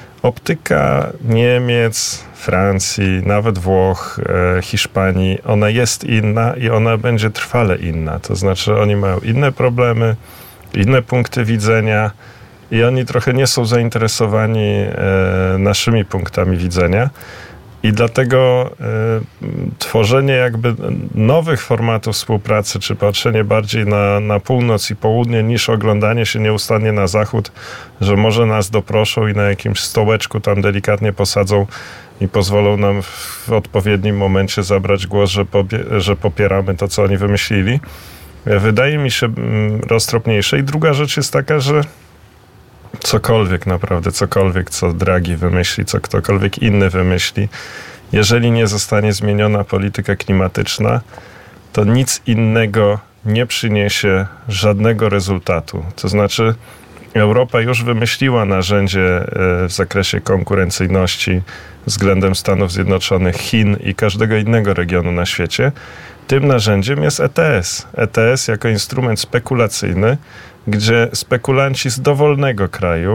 Speaker 6: Optyka Niemiec, Francji, nawet Włoch, e, Hiszpanii, ona jest inna i ona będzie trwale inna. To znaczy oni mają inne problemy, inne punkty widzenia i oni trochę nie są zainteresowani e, naszymi punktami widzenia. I dlatego y, tworzenie jakby nowych formatów współpracy, czy patrzenie bardziej na, na północ i południe, niż oglądanie się nieustannie na zachód, że może nas doproszą i na jakimś stołeczku tam delikatnie posadzą i pozwolą nam w odpowiednim momencie zabrać głos, że, pobie- że popieramy to, co oni wymyślili. Wydaje mi się mm, roztropniejsze. I druga rzecz jest taka, że cokolwiek naprawdę, cokolwiek, co Draghi wymyśli, co ktokolwiek inny wymyśli, jeżeli nie zostanie zmieniona polityka klimatyczna, to nic innego nie przyniesie żadnego rezultatu. To znaczy Europa już wymyśliła narzędzie w zakresie konkurencyjności względem Stanów Zjednoczonych, Chin i każdego innego regionu na świecie. Tym narzędziem jest E T S. E T S jako instrument spekulacyjny, gdzie spekulanci z dowolnego kraju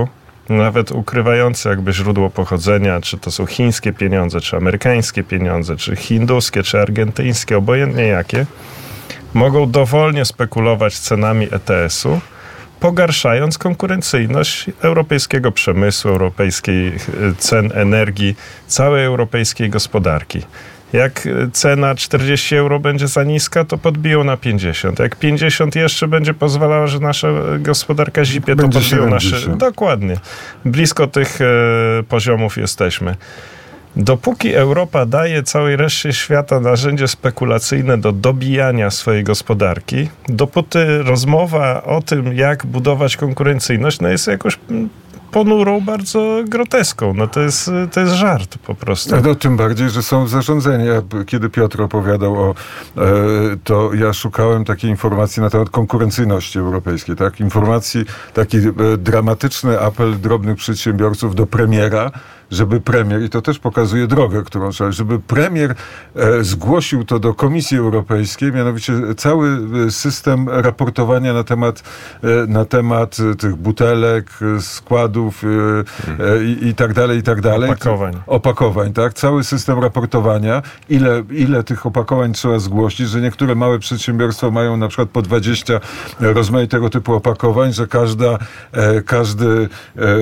Speaker 6: nawet ukrywające jakby źródło pochodzenia, czy to są chińskie pieniądze, czy amerykańskie pieniądze, czy hinduskie, czy argentyńskie, obojętnie jakie, mogą dowolnie spekulować cenami E T S-u, pogarszając konkurencyjność europejskiego przemysłu, europejskiej cen energii, całej europejskiej gospodarki. Jak cena czterdzieści euro będzie za niska, to podbiją na pięćdziesiąt. Jak pięćdziesiąt jeszcze będzie pozwalała, że nasza gospodarka zipie, to
Speaker 2: Będzie
Speaker 6: podbiją nasze...
Speaker 2: siedemdziesiąt.
Speaker 6: Dokładnie. Blisko tych e, poziomów jesteśmy. Dopóki Europa daje całej reszcie świata narzędzie spekulacyjne do dobijania swojej gospodarki, dopóty rozmowa o tym, jak budować konkurencyjność, no jest jakoś ponurą, bardzo groteską. No to jest, to jest żart po prostu.
Speaker 2: No, tym bardziej, że są zarządzenia. Kiedy Piotr opowiadał o e, to, ja szukałem takiej informacji na temat konkurencyjności europejskiej, tak? Informacji, taki e, dramatyczny apel drobnych przedsiębiorców do premiera, żeby premier, i to też pokazuje drogę, którą trzeba, żeby premier e, zgłosił to do Komisji Europejskiej, mianowicie cały system raportowania na temat, e, na temat tych butelek, składów e, e, i, i tak dalej, i tak dalej.
Speaker 6: Opakowań.
Speaker 2: Opakowań, tak? Cały system raportowania, ile, ile tych opakowań trzeba zgłosić, że niektóre małe przedsiębiorstwa mają na przykład po dwadzieścia rozmaitego typu opakowań, że każda, e, każdy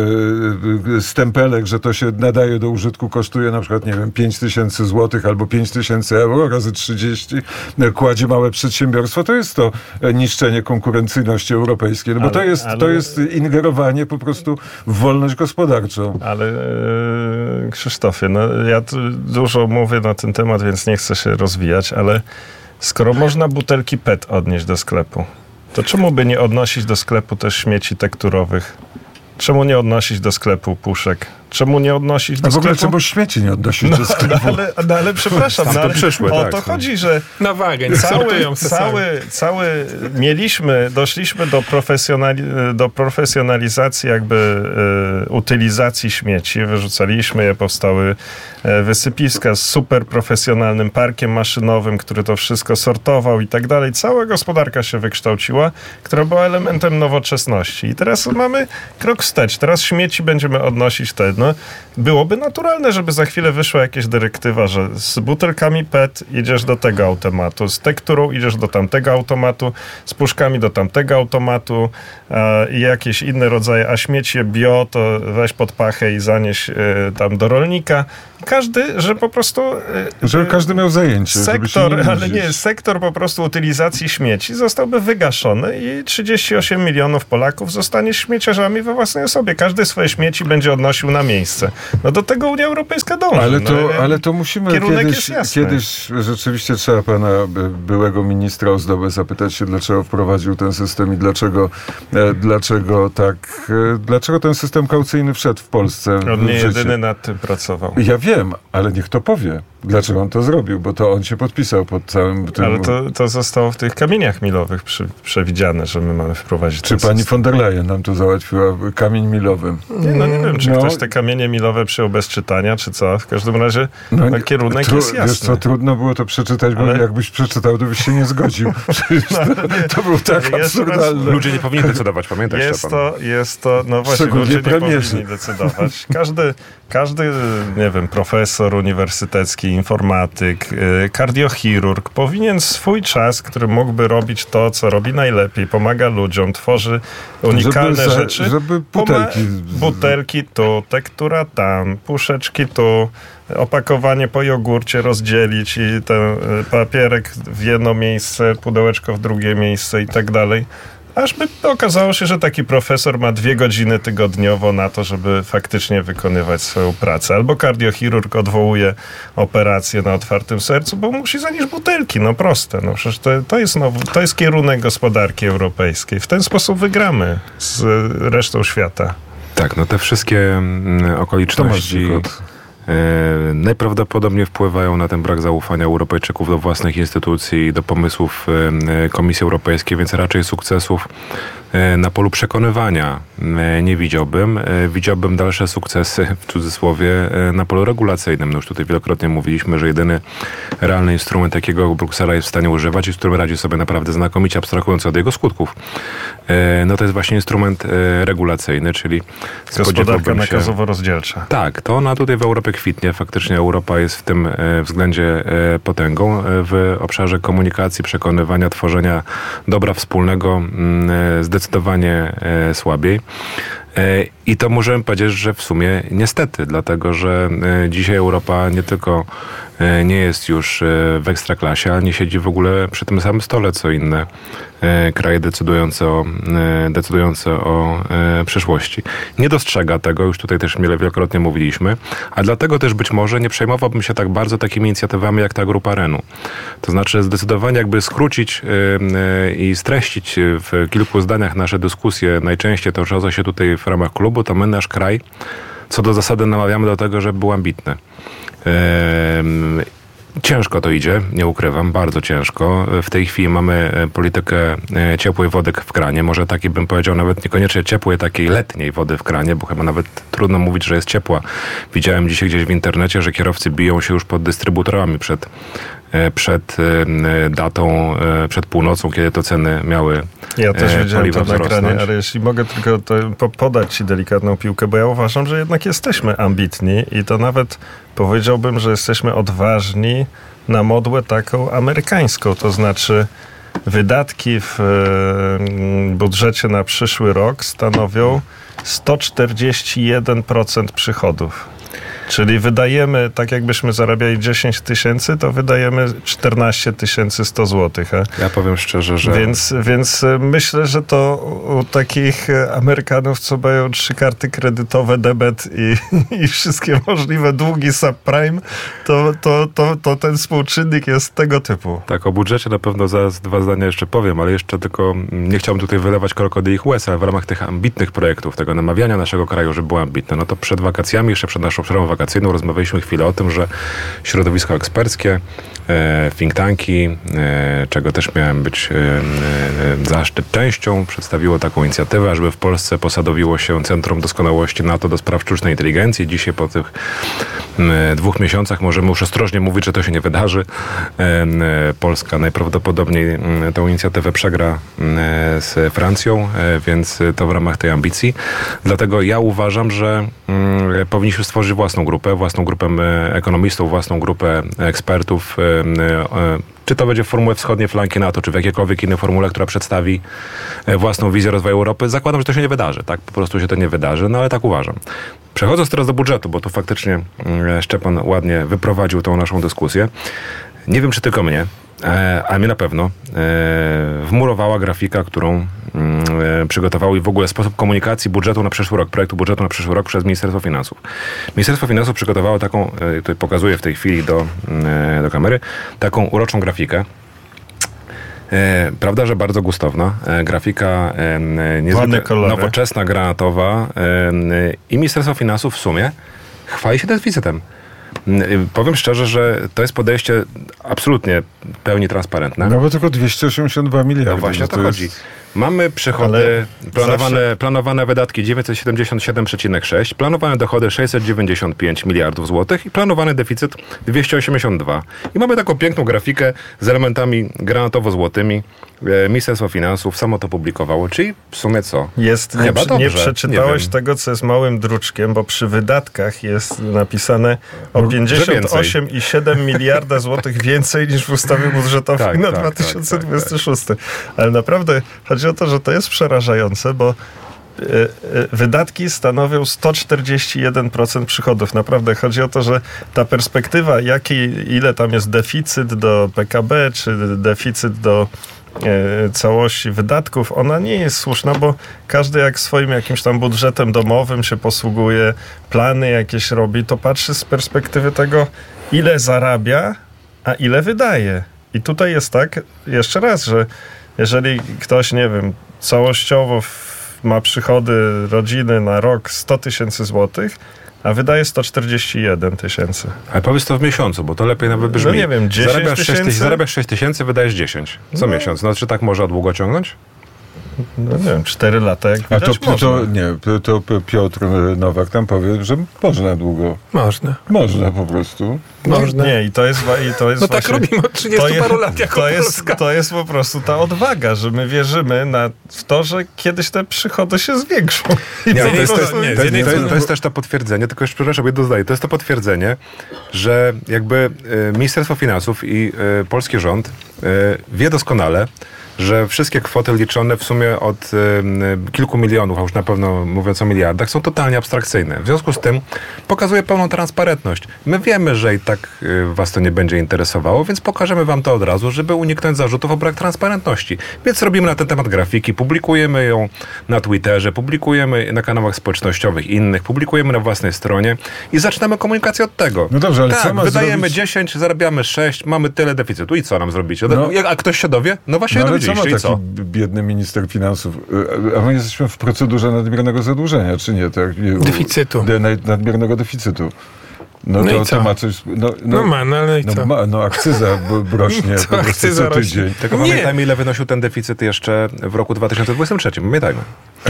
Speaker 2: e, stempelek, że to się nadaje do użytku, kosztuje na przykład, nie wiem, pięć tysięcy złotych albo pięć tysięcy euro razy trzydzieści, kładzie małe przedsiębiorstwo, to jest to niszczenie konkurencyjności europejskiej, no bo
Speaker 6: ale,
Speaker 2: to, jest,
Speaker 6: ale...
Speaker 2: to jest ingerowanie po prostu w wolność gospodarczą.
Speaker 6: Ale e, Krzysztofie, no ja tu dużo mówię na ten temat, więc nie chcę się rozwijać, ale skoro można butelki P E T odnieść do sklepu, to czemu by nie odnosić do sklepu też śmieci tekturowych? Czemu nie odnosić do sklepu puszek? Czemu nie odnosić do
Speaker 2: A w ogóle
Speaker 6: sklepu?
Speaker 2: czemu śmieci nie odnosić do sklepu?
Speaker 6: No, ale, no, ale przepraszam,
Speaker 3: Tam
Speaker 6: no,
Speaker 3: to
Speaker 6: ale
Speaker 3: przyszły,
Speaker 6: o
Speaker 3: tak,
Speaker 6: to
Speaker 3: tak.
Speaker 6: chodzi, że
Speaker 5: Na wagę, nie
Speaker 6: cały,
Speaker 5: sortują se sami.
Speaker 6: cały, cały mieliśmy, doszliśmy do, profesjonali, do profesjonalizacji jakby e, utylizacji śmieci, wyrzucaliśmy je, powstały e, wysypiska z super profesjonalnym parkiem maszynowym, który to wszystko sortował i tak dalej. Cała gospodarka się wykształciła, która była elementem nowoczesności. I teraz mamy krok wstecz. Teraz śmieci będziemy odnosić te, no, byłoby naturalne, żeby za chwilę wyszła jakaś dyrektywa, że z butelkami P E T idziesz do tego automatu, z tekturą idziesz do tamtego automatu, z puszkami do tamtego automatu e, i jakieś inne rodzaje, a śmiecie bio to weź pod pachę i zanieś e, tam do rolnika. Każdy, że po prostu... E,
Speaker 2: Żeby każdy miał zajęcie. żeby się
Speaker 6: sektor,
Speaker 2: nie
Speaker 6: ale
Speaker 2: nudzić.
Speaker 6: nie, sektor po prostu utylizacji śmieci zostałby wygaszony i trzydzieści osiem milionów Polaków zostanie śmieciarzami we własnej osobie. Każdy swoje śmieci będzie odnosił na miejsce. No do tego Unia Europejska dąży.
Speaker 2: Ale to,
Speaker 6: no,
Speaker 2: ale to musimy
Speaker 6: kierunek
Speaker 2: kiedyś,
Speaker 6: jest jasny.
Speaker 2: kiedyś rzeczywiście trzeba pana by- byłego ministra Ozdobę zapytać się, dlaczego wprowadził ten system i dlaczego, e, dlaczego tak, e, dlaczego ten system kaucyjny wszedł w Polsce
Speaker 6: On
Speaker 2: w
Speaker 6: nie
Speaker 2: życie.
Speaker 6: jedyny nad tym pracował.
Speaker 2: Ja wiem, ale niech to powie, dlaczego on to zrobił, bo to on się podpisał pod całym tym...
Speaker 6: Ale to, to zostało w tych kamieniach milowych przy, przewidziane, że my mamy wprowadzić
Speaker 2: Czy
Speaker 6: ten
Speaker 2: pani
Speaker 6: system.
Speaker 2: von der Leyen nam tu załatwiła kamień milowy?
Speaker 6: Nie, no nie wiem, czy
Speaker 2: No.
Speaker 6: ktoś te kamienie milowe przyjął bez czytania, czy co. W każdym razie
Speaker 2: No,
Speaker 6: no, kierunek
Speaker 2: tru-
Speaker 6: jest jasny.
Speaker 2: Wiesz co, trudno było to przeczytać, bo
Speaker 6: Ale-
Speaker 2: jakbyś przeczytał, to byś się nie zgodził. Przecież to, to był tak
Speaker 6: Ale jeszcze raz
Speaker 2: absurdalne.
Speaker 3: Ludzie nie powinni decydować, pamiętaj,
Speaker 6: Jest
Speaker 3: Szczepan.
Speaker 6: to, jest to, no właśnie,
Speaker 2: Szczególnie
Speaker 6: ludzie nie
Speaker 2: premierzy.
Speaker 6: powinni decydować. Każdy, każdy, nie wiem, profesor uniwersytecki, informatyk, yy, kardiochirurg powinien swój czas, który mógłby robić to, co robi najlepiej, pomaga ludziom, tworzy unikalne
Speaker 2: Żeby za-
Speaker 6: rzeczy.
Speaker 2: żeby
Speaker 6: Poma-
Speaker 2: butelki-
Speaker 6: butelki tu, tektura tam, puszeczki tu, opakowanie po jogurcie rozdzielić i ten y, papierek w jedno miejsce, pudełeczko w drugie miejsce i tak dalej. Aż by okazało się, że taki profesor ma dwie godziny tygodniowo na to, żeby faktycznie wykonywać swoją pracę. Albo kardiochirurg odwołuje operację na otwartym sercu, bo musi zanieść butelki. No proste. No przecież to, to, jest nowy, to jest kierunek gospodarki europejskiej. W ten sposób wygramy z resztą świata.
Speaker 3: Tak, no te wszystkie mm,
Speaker 2: Tomasz
Speaker 3: okoliczności
Speaker 2: Dzikot.
Speaker 3: e, najprawdopodobniej wpływają na ten brak zaufania Europejczyków do własnych instytucji i do pomysłów e, Komisji Europejskiej, więc raczej sukcesów Na polu przekonywania nie widziałbym. Widziałbym dalsze sukcesy, w cudzysłowie, na polu regulacyjnym. No już tutaj wielokrotnie mówiliśmy, że jedyny realny instrument, jakiego Bruksela jest w stanie używać i z którym radzi sobie naprawdę znakomicie, abstrahując od jego skutków, no to jest właśnie instrument regulacyjny, czyli
Speaker 6: gospodarka nakazowo-rozdzielcza.
Speaker 3: Tak, to ona tutaj w Europie kwitnie. Faktycznie Europa jest w tym względzie potęgą w obszarze komunikacji, przekonywania, tworzenia dobra wspólnego zdecydowanie słabiej. I to możemy powiedzieć, że w sumie niestety, dlatego że dzisiaj Europa nie tylko nie jest już w ekstraklasie, ale nie siedzi w ogóle przy tym samym stole, co inne kraje decydujące o, decydujące o przyszłości. Nie dostrzega tego, już tutaj też wielokrotnie mówiliśmy, a dlatego też być może nie przejmowałbym się tak bardzo takimi inicjatywami jak ta grupa Renu. To znaczy zdecydowanie jakby skrócić i streścić w kilku zdaniach nasze dyskusje, najczęściej toczące się tutaj w ramach klubu, to my, nasz kraj, co do zasady namawiamy do tego, żeby był ambitny. Ehm, ciężko to idzie, nie ukrywam, bardzo ciężko. W tej chwili mamy politykę ciepłej wody w kranie, może takiej bym powiedział nawet niekoniecznie ciepłej, takiej letniej wody w kranie, bo chyba nawet trudno mówić, że jest ciepła. Widziałem dzisiaj gdzieś w internecie, że kierowcy biją się już pod dystrybutorami przed przed datą, przed północą, kiedy to ceny miały
Speaker 6: Ja też widziałem to
Speaker 3: wzrosnąć.
Speaker 6: nagranie, ale jeśli mogę tylko to podać ci delikatną piłkę, bo ja uważam, że jednak jesteśmy ambitni i to nawet powiedziałbym, że jesteśmy odważni na modłę taką amerykańską, to znaczy wydatki w budżecie na przyszły rok stanowią sto czterdzieści jeden procent przychodów. Czyli wydajemy, tak jakbyśmy zarabiali dziesięć tysięcy, to wydajemy czternaście tysięcy sto złotych.
Speaker 3: Ja powiem szczerze, że...
Speaker 6: Więc, więc myślę, że to u takich Amerykanów, co mają trzy karty kredytowe, debet i, i wszystkie możliwe długi subprime, to, to, to, to ten współczynnik jest tego typu.
Speaker 3: Tak, o budżecie na pewno zaraz dwa zdania jeszcze powiem, ale jeszcze tylko nie chciałbym tutaj wylewać krokodylich łez, ale w ramach tych ambitnych projektów, tego namawiania naszego kraju, żeby było ambitne, no to przed wakacjami, jeszcze przed naszą przerwą wakacyjną rozmawialiśmy chwilę o tym, że środowisko eksperckie, e, think tanki, e, czego też miałem być e, e, zaszczyt częścią, przedstawiło taką inicjatywę, żeby w Polsce posadowiło się Centrum Doskonałości NATO do spraw sztucznej inteligencji. Dzisiaj po tych e, dwóch miesiącach możemy już ostrożnie mówić, że to się nie wydarzy. E, e, Polska najprawdopodobniej e, tę inicjatywę przegra e, z Francją, e, więc to w ramach tej ambicji. Dlatego ja uważam, że e, powinniśmy stworzyć własną grupę, własną grupę ekonomistów, własną grupę ekspertów, czy to będzie w formule wschodniej flanki NATO, czy w jakiejkolwiek innej formule, która przedstawi własną wizję rozwoju Europy. Zakładam, że to się nie wydarzy, tak? Po prostu się to nie wydarzy, no ale tak uważam. Przechodząc teraz do budżetu, bo tu faktycznie Szczepan ładnie wyprowadził tą naszą dyskusję. Nie wiem, czy tylko mnie, a mnie na pewno wmurowała grafika, którą przygotowało i w ogóle sposób komunikacji budżetu na przyszły rok, projektu budżetu na przyszły rok przez Ministerstwo Finansów. Ministerstwo Finansów przygotowało taką, tutaj pokazuję w tej chwili do, do kamery, taką uroczą grafikę. E, prawda, że bardzo gustowna. E, grafika e, niezwykle nowoczesna, granatowa e, i Ministerstwo Finansów w sumie chwali się deficytem. Powiem szczerze, że to jest podejście absolutnie w pełni transparentne.
Speaker 2: No bo tylko dwieście osiemdziesiąt dwa miliardy.
Speaker 3: No właśnie o to, to chodzi.
Speaker 2: Jest...
Speaker 3: Mamy przychody, planowane, zawsze... planowane wydatki dziewięćset siedemdziesiąt siedem przecinek sześć, planowane dochody sześćset dziewięćdziesiąt pięć miliardów złotych i planowany deficyt dwieście osiemdziesiąt dwa. I mamy taką piękną grafikę z elementami granatowo-złotymi. Ministerstwo Finansów samo to publikowało, czyli w sumie co?
Speaker 6: Jest, nie, Chyba dobrze, nie przeczytałeś nie tego, co jest małym druczkiem, bo przy wydatkach jest napisane o pięćdziesiąt osiem przecinek siedem miliarda złotych więcej niż w ustawie budżetowej tak, na tak, dwa tysiące dwudziesty szósty. Tak, tak. Ale naprawdę chodzi o to, że to jest przerażające, bo wydatki stanowią sto czterdzieści jeden procent przychodów. Naprawdę chodzi o to, że ta perspektywa, jaki, ile tam jest deficyt do P K B, czy deficyt do e, całości wydatków, ona nie jest słuszna, bo każdy jak swoim jakimś tam budżetem domowym się posługuje, plany jakieś robi, to patrzy z perspektywy tego, ile zarabia, a ile wydaje. I tutaj jest tak, jeszcze raz, że jeżeli ktoś, nie wiem, całościowo ma przychody rodziny na rok sto tysięcy złotych, a wydaje sto czterdzieści jeden tysięcy.
Speaker 3: Ale powiedz to w miesiącu, bo to lepiej nawet brzmi.
Speaker 6: No nie wiem, dziesięć
Speaker 3: zarabiasz
Speaker 6: tysięcy?
Speaker 3: Zarabiasz sześć tysięcy, wydajesz dziesięć. Co no. miesiąc? No czy tak można długo ciągnąć?
Speaker 6: no nie wiem, cztery lata, jak
Speaker 2: A to,
Speaker 6: widać, można.
Speaker 2: to nie, to Piotr Nowak tam powie, że można długo.
Speaker 5: Można.
Speaker 2: Można po prostu.
Speaker 5: Można.
Speaker 6: Nie, i to jest, i to jest
Speaker 5: No
Speaker 6: właśnie,
Speaker 5: tak robimy od trzydziestu
Speaker 6: to
Speaker 5: paru
Speaker 6: jest-
Speaker 5: lat jako
Speaker 6: to jest,
Speaker 5: Polska.
Speaker 6: to jest po prostu ta odwaga, że my wierzymy na, w to, że kiedyś te przychody się zwiększą. I
Speaker 3: Nie,
Speaker 6: po
Speaker 3: to, jest, to, jest,
Speaker 6: prostu-
Speaker 5: nie,
Speaker 3: to,
Speaker 5: z
Speaker 3: jest,
Speaker 5: jednej
Speaker 3: to, jest,
Speaker 5: strony-
Speaker 3: to jest też to potwierdzenie, tylko już przepraszam, jedno zdaję, to jest to potwierdzenie, że jakby e, Ministerstwo Finansów i e, polski rząd e, wie doskonale, że wszystkie kwoty liczone w sumie od e, kilku milionów, a już na pewno mówiąc o miliardach, są totalnie abstrakcyjne. W związku z tym pokazuje pełną transparentność. My wiemy, że i tak e, was to nie będzie interesowało, więc pokażemy wam to od razu, żeby uniknąć zarzutów o brak transparentności. Więc robimy na ten temat grafiki, publikujemy ją na Twitterze, publikujemy na kanałach społecznościowych innych, publikujemy na własnej stronie i zaczynamy komunikację od tego.
Speaker 2: No dobrze, ale
Speaker 3: tak,
Speaker 2: co ma
Speaker 3: wydajemy
Speaker 2: zrobić-
Speaker 3: dziesięć, zarabiamy sześć, mamy tyle deficytu. I co nam zrobicie?
Speaker 2: No.
Speaker 3: Jak- A ktoś się dowie? No właśnie,
Speaker 2: No ale co ma
Speaker 3: dowiedzieliście i
Speaker 2: taki
Speaker 3: co?
Speaker 2: biedny minister finansów? A my jesteśmy w procedurze nadmiernego zadłużenia, czy nie? Tak? Nie,
Speaker 5: Deficytu.
Speaker 2: De, nadmiernego deficytu. No,
Speaker 5: No
Speaker 2: to,
Speaker 5: i co?
Speaker 2: to ma coś... No,
Speaker 5: No ma, no ale i
Speaker 2: no,
Speaker 5: co?
Speaker 2: ma, no akcyza b- rośnie
Speaker 5: Co
Speaker 2: po prostu
Speaker 5: akcyza
Speaker 2: co
Speaker 5: rośnie?
Speaker 2: tydzień.
Speaker 3: Tylko
Speaker 5: Nie.
Speaker 3: pamiętajmy, ile wynosił ten deficyt jeszcze w roku dwa tysiące dwudziestym trzecim. Pamiętajmy.
Speaker 2: E,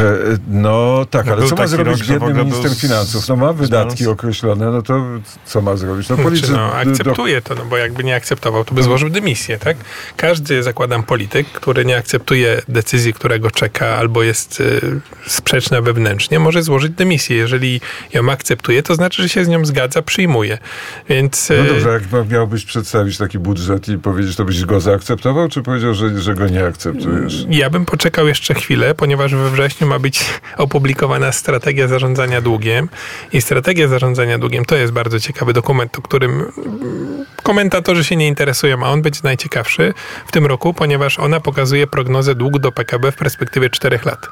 Speaker 2: no tak,
Speaker 6: No,
Speaker 2: ale
Speaker 6: był
Speaker 2: co ma
Speaker 6: taki
Speaker 2: zrobić
Speaker 6: rok, że w
Speaker 2: biedny
Speaker 6: ogóle
Speaker 2: minister
Speaker 6: był
Speaker 2: finansów? No ma wydatki
Speaker 6: znalazł-
Speaker 2: określone, no to co ma zrobić? No policzy...
Speaker 5: Znaczy, no,
Speaker 2: do-
Speaker 5: akceptuje to, no bo jakby nie akceptował, to by złożył dymisję, tak? Każdy, zakładam, polityk, który nie akceptuje decyzji, którego czeka, albo jest y, sprzeczna wewnętrznie, może złożyć dymisję. Jeżeli ją akceptuje, to znaczy, że się z nią zgadza, przyjmuje. Więc...
Speaker 2: No
Speaker 5: y,
Speaker 2: dobrze, jak ma- miałbyś przedstawić taki budżet i powiedzieć, to byś go zaakceptował, czy powiedział, że, że go nie akceptujesz?
Speaker 5: Ja bym poczekał jeszcze chwilę, ponieważ we wrześniu ma być opublikowana strategia zarządzania długiem i strategia zarządzania długiem to jest bardzo ciekawy dokument, o którym mm, komentatorzy się nie interesują, a on będzie najciekawszy w tym roku, ponieważ ona pokazuje prognozę długu do P K B w perspektywie czterech lat.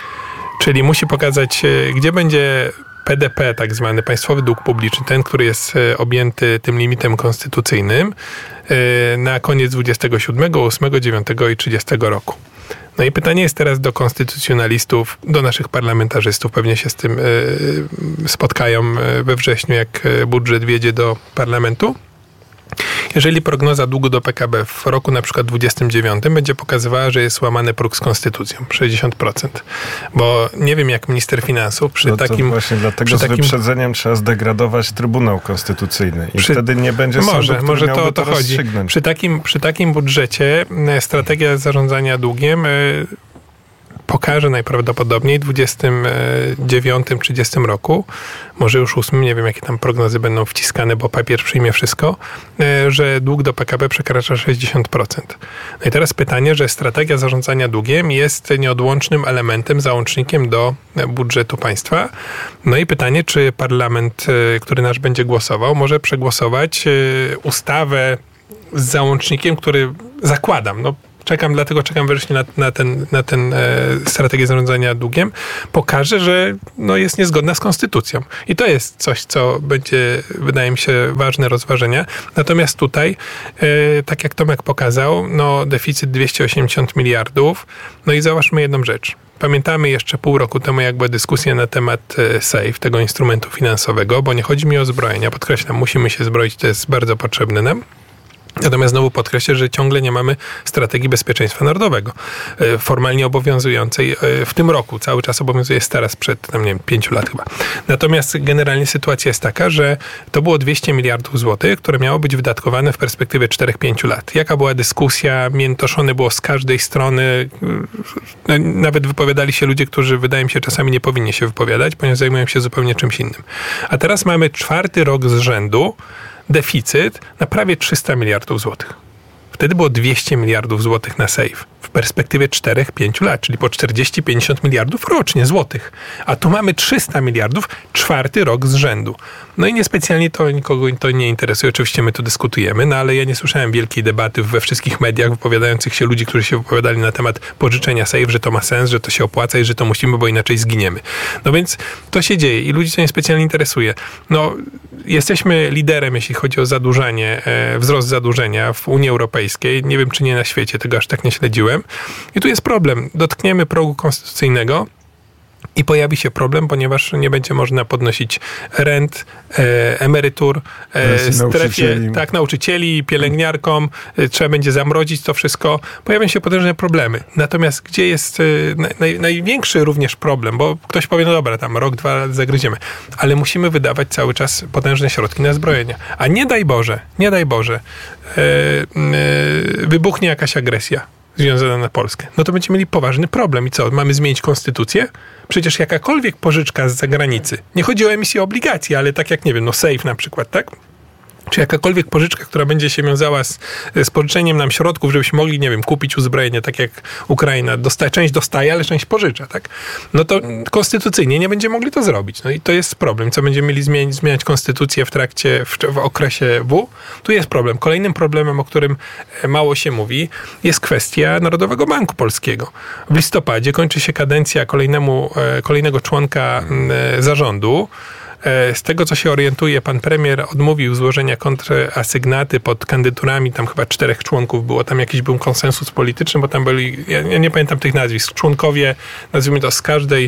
Speaker 5: Czyli musi pokazać, e, gdzie będzie P D P, tak zwany państwowy dług publiczny, ten, który jest e, objęty tym limitem konstytucyjnym e, na koniec dwudziestego siódmego, ósmego, dziewiątego i trzydziestego roku. No i pytanie jest teraz do konstytucjonalistów, do naszych parlamentarzystów, pewnie się z tym e, spotkają e, we wrześniu, jak e, budżet wjedzie do parlamentu. Jeżeli prognoza długu do P K B w roku na przykład dwudziestym dziewiątym będzie pokazywała, że jest łamany próg z konstytucją, sześćdziesiąt procent. Bo nie wiem, jak minister finansów przy
Speaker 6: No to
Speaker 5: takim...
Speaker 6: właśnie dlatego
Speaker 5: przy
Speaker 6: z
Speaker 5: takim
Speaker 6: wyprzedzeniem trzeba zdegradować Trybunał Konstytucyjny i
Speaker 5: Przy-
Speaker 6: wtedy nie będzie
Speaker 5: Może,
Speaker 6: sądu, który
Speaker 5: może to
Speaker 6: miałby
Speaker 5: o to chodzi.
Speaker 6: rozstrzygnąć.
Speaker 5: Przy takim, przy takim budżecie e, strategia zarządzania długiem e, pokaże najprawdopodobniej w dwudziestym dziewiątym, trzydziestym roku, może już ósmym, nie wiem jakie tam prognozy będą wciskane, bo papier przyjmie wszystko, e, że dług do P K B przekracza sześćdziesiąt procent. No i teraz pytanie, że strategia zarządzania długiem jest nieodłącznym elementem, załącznikiem do e, budżetu państwa. No i pytanie, czy parlament, e, który nasz będzie głosował, może przegłosować e, ustawę z załącznikiem, który zakładam, no czekam, dlatego czekam wyraźnie na, na ten, na ten e, strategię zarządzania długiem, pokaże, że no, jest niezgodna z konstytucją. I to jest coś, co będzie, wydaje mi się, ważne rozważenia. Natomiast tutaj, e, tak jak Tomek pokazał, no, deficyt dwieście osiemdziesiąt miliardów. No i zauważmy jedną rzecz. Pamiętamy jeszcze pół roku temu, jak była dyskusja na temat SAFE, tego instrumentu finansowego, bo nie chodzi mi o zbrojenia. Podkreślam, musimy się zbroić, to jest bardzo potrzebne nam. Natomiast znowu podkreślę, że ciągle nie mamy strategii bezpieczeństwa narodowego formalnie obowiązującej w tym roku. Cały czas obowiązuje jest teraz sprzed, tam nie wiem, pięciu lat chyba. Natomiast generalnie sytuacja jest taka, że to było dwieście miliardów złotych, które miało być wydatkowane w perspektywie czterech pięciu lat. Jaka była dyskusja? Miętoszone było z każdej strony. Nawet wypowiadali się ludzie, którzy wydaje mi się czasami nie powinni się wypowiadać, ponieważ zajmują się zupełnie czymś innym. A teraz mamy czwarty rok z rzędu deficyt na prawie trzysta miliardów złotych. Wtedy było dwieście miliardów złotych na SAFE w perspektywie czterech pięciu lat, czyli po czterdzieści pięćdziesiąt miliardów rocznie złotych. A tu mamy trzysta miliardów, czwarty rok z rzędu. No i niespecjalnie to nikogo to nie interesuje. Oczywiście my tu dyskutujemy, no ale ja nie słyszałem wielkiej debaty we wszystkich mediach wypowiadających się ludzi, którzy się wypowiadali na temat pożyczenia SAFE, że to ma sens, że to się opłaca i że to musimy, bo inaczej zginiemy. No więc to się dzieje i ludzi to niespecjalnie interesuje. No, jesteśmy liderem, jeśli chodzi o zadłużenie, e, wzrost zadłużenia w Unii Europejskiej. Nie wiem, czy nie na świecie, tego aż tak nie śledziłem. I tu jest problem. Dotkniemy progu konstytucyjnego I pojawi się problem, ponieważ nie będzie można podnosić rent, e, emerytur, e, strefie, tak, nauczycieli, pielęgniarkom, e, trzeba będzie zamrozić to wszystko. Pojawią się potężne problemy. Natomiast gdzie jest e, naj, największy również problem, bo ktoś powie, no dobra, tam rok, dwa zagryziemy, ale musimy wydawać cały czas potężne środki na zbrojenia. A nie daj Boże, nie daj Boże, e, e, wybuchnie jakaś agresja związana na Polskę, no to będziemy mieli poważny problem. I co, mamy zmienić konstytucję? Przecież jakakolwiek pożyczka z zagranicy, nie chodzi o emisję obligacji, ale tak jak, nie wiem, no safe na przykład, tak? Czy jakakolwiek pożyczka, która będzie się wiązała z, z pożyczeniem nam środków, żebyśmy mogli, nie wiem, kupić uzbrojenie, tak jak Ukraina dostaje, część dostaje, ale część pożycza, tak? No to konstytucyjnie nie będziemy mogli to zrobić. No i to jest problem. Co będziemy mieli zmienić, zmieniać konstytucję w trakcie, w, w okresie W? Tu jest problem. Kolejnym problemem, o którym mało się mówi, jest kwestia Narodowego Banku Polskiego. W listopadzie kończy się kadencja kolejnemu, kolejnego członka zarządu. Z tego, co się orientuje, pan premier odmówił złożenia kontrasygnaty pod kandydaturami, tam chyba czterech członków było, tam jakiś był konsensus polityczny, bo tam byli, ja, ja nie pamiętam tych nazwisk, członkowie, nazwijmy to z każdej,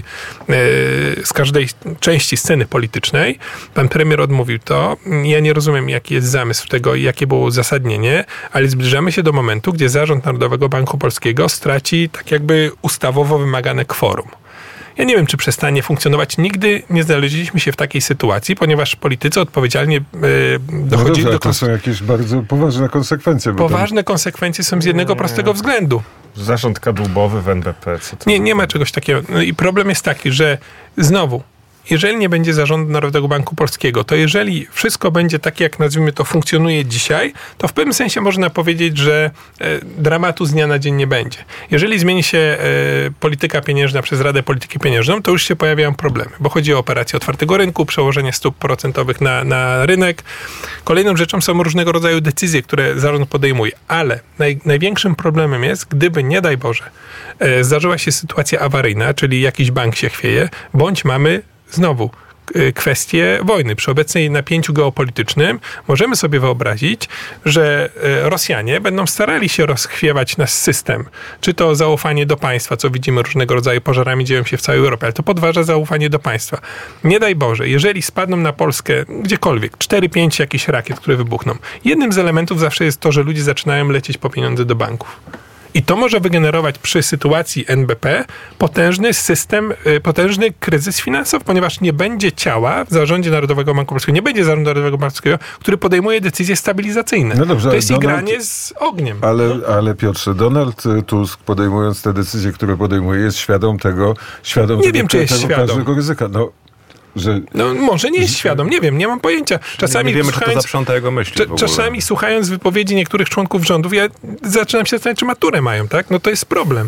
Speaker 5: z każdej części sceny politycznej. Pan premier odmówił to. Ja nie rozumiem, jaki jest zamysł tego i jakie było uzasadnienie, ale zbliżamy się do momentu, gdzie zarząd Narodowego Banku Polskiego straci tak jakby ustawowo wymagane kworum. Ja nie wiem, czy przestanie funkcjonować. Nigdy nie znaleźliśmy się w takiej sytuacji, ponieważ politycy odpowiedzialnie yy, dochodzili
Speaker 2: no dobrze,
Speaker 5: do...
Speaker 2: To są jakieś bardzo poważne konsekwencje.
Speaker 5: Poważne
Speaker 2: tam...
Speaker 5: konsekwencje są z jednego prostego względu.
Speaker 6: Zarząd kadłubowy w N B P. Co to
Speaker 5: nie, nie ma czegoś takiego. No i problem jest taki, że znowu, jeżeli nie będzie zarządu Narodowego Banku Polskiego, to jeżeli wszystko będzie takie, jak nazwijmy to, funkcjonuje dzisiaj, to w pewnym sensie można powiedzieć, że e, dramatu z dnia na dzień nie będzie. Jeżeli zmieni się e, polityka pieniężna przez Radę Polityki Pieniężną, to już się pojawiają problemy, bo chodzi o operację otwartego rynku, przełożenie stóp procentowych na, na rynek. Kolejną rzeczą są różnego rodzaju decyzje, które zarząd podejmuje, ale naj, największym problemem jest, gdyby, nie daj Boże, e, zdarzyła się sytuacja awaryjna, czyli jakiś bank się chwieje, bądź mamy znowu kwestie wojny. Przy obecnym napięciu geopolitycznym możemy sobie wyobrazić, że Rosjanie będą starali się rozchwiewać nasz system. Czy to zaufanie do państwa, co widzimy różnego rodzaju pożarami dzieją się w całej Europie, ale to podważa zaufanie do państwa. Nie daj Boże, jeżeli spadną na Polskę gdziekolwiek cztery pięć jakichś rakiet, które wybuchną, jednym z elementów zawsze jest to, że ludzie zaczynają lecieć po pieniądze do banków. I to może wygenerować przy sytuacji N B P potężny system, potężny kryzys finansowy, ponieważ nie będzie ciała w zarządzie Narodowego Banku Polskiego, nie będzie zarządu Narodowego Banku Polskiego, który podejmuje decyzje stabilizacyjne. No dobrze, to jest Donald, igranie z ogniem.
Speaker 2: Ale, ale Piotrze, Donald Tusk, podejmując te decyzje, które podejmuje, jest świadom tego, świadom
Speaker 5: nie
Speaker 2: tego,
Speaker 5: wiem, czy jest
Speaker 2: tego
Speaker 5: świadom.
Speaker 2: każdego ryzyka. No, że...
Speaker 5: No może nie jest świadom, nie wiem, nie mam pojęcia. Czasami
Speaker 3: nie wiemy,
Speaker 5: słuchając,
Speaker 3: czy to zaprząta jego myśli w ogóle.
Speaker 5: Czasami słuchając wypowiedzi niektórych członków rządów, ja zaczynam się zastanawiać, czy maturę mają, tak? No to jest problem.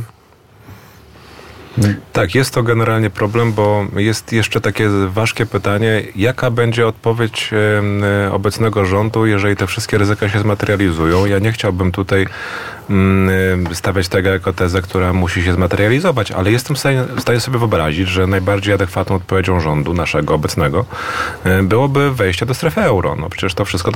Speaker 3: Tak, jest to generalnie problem, bo jest jeszcze takie ważkie pytanie, jaka będzie odpowiedź e, obecnego rządu, jeżeli te wszystkie ryzyka się zmaterializują. Ja nie chciałbym tutaj m, stawiać tego jako tezę, która musi się zmaterializować, ale jestem w stanie, w stanie sobie wyobrazić, że najbardziej adekwatną odpowiedzią rządu naszego obecnego e, byłoby wejście do strefy euro. No przecież to wszystko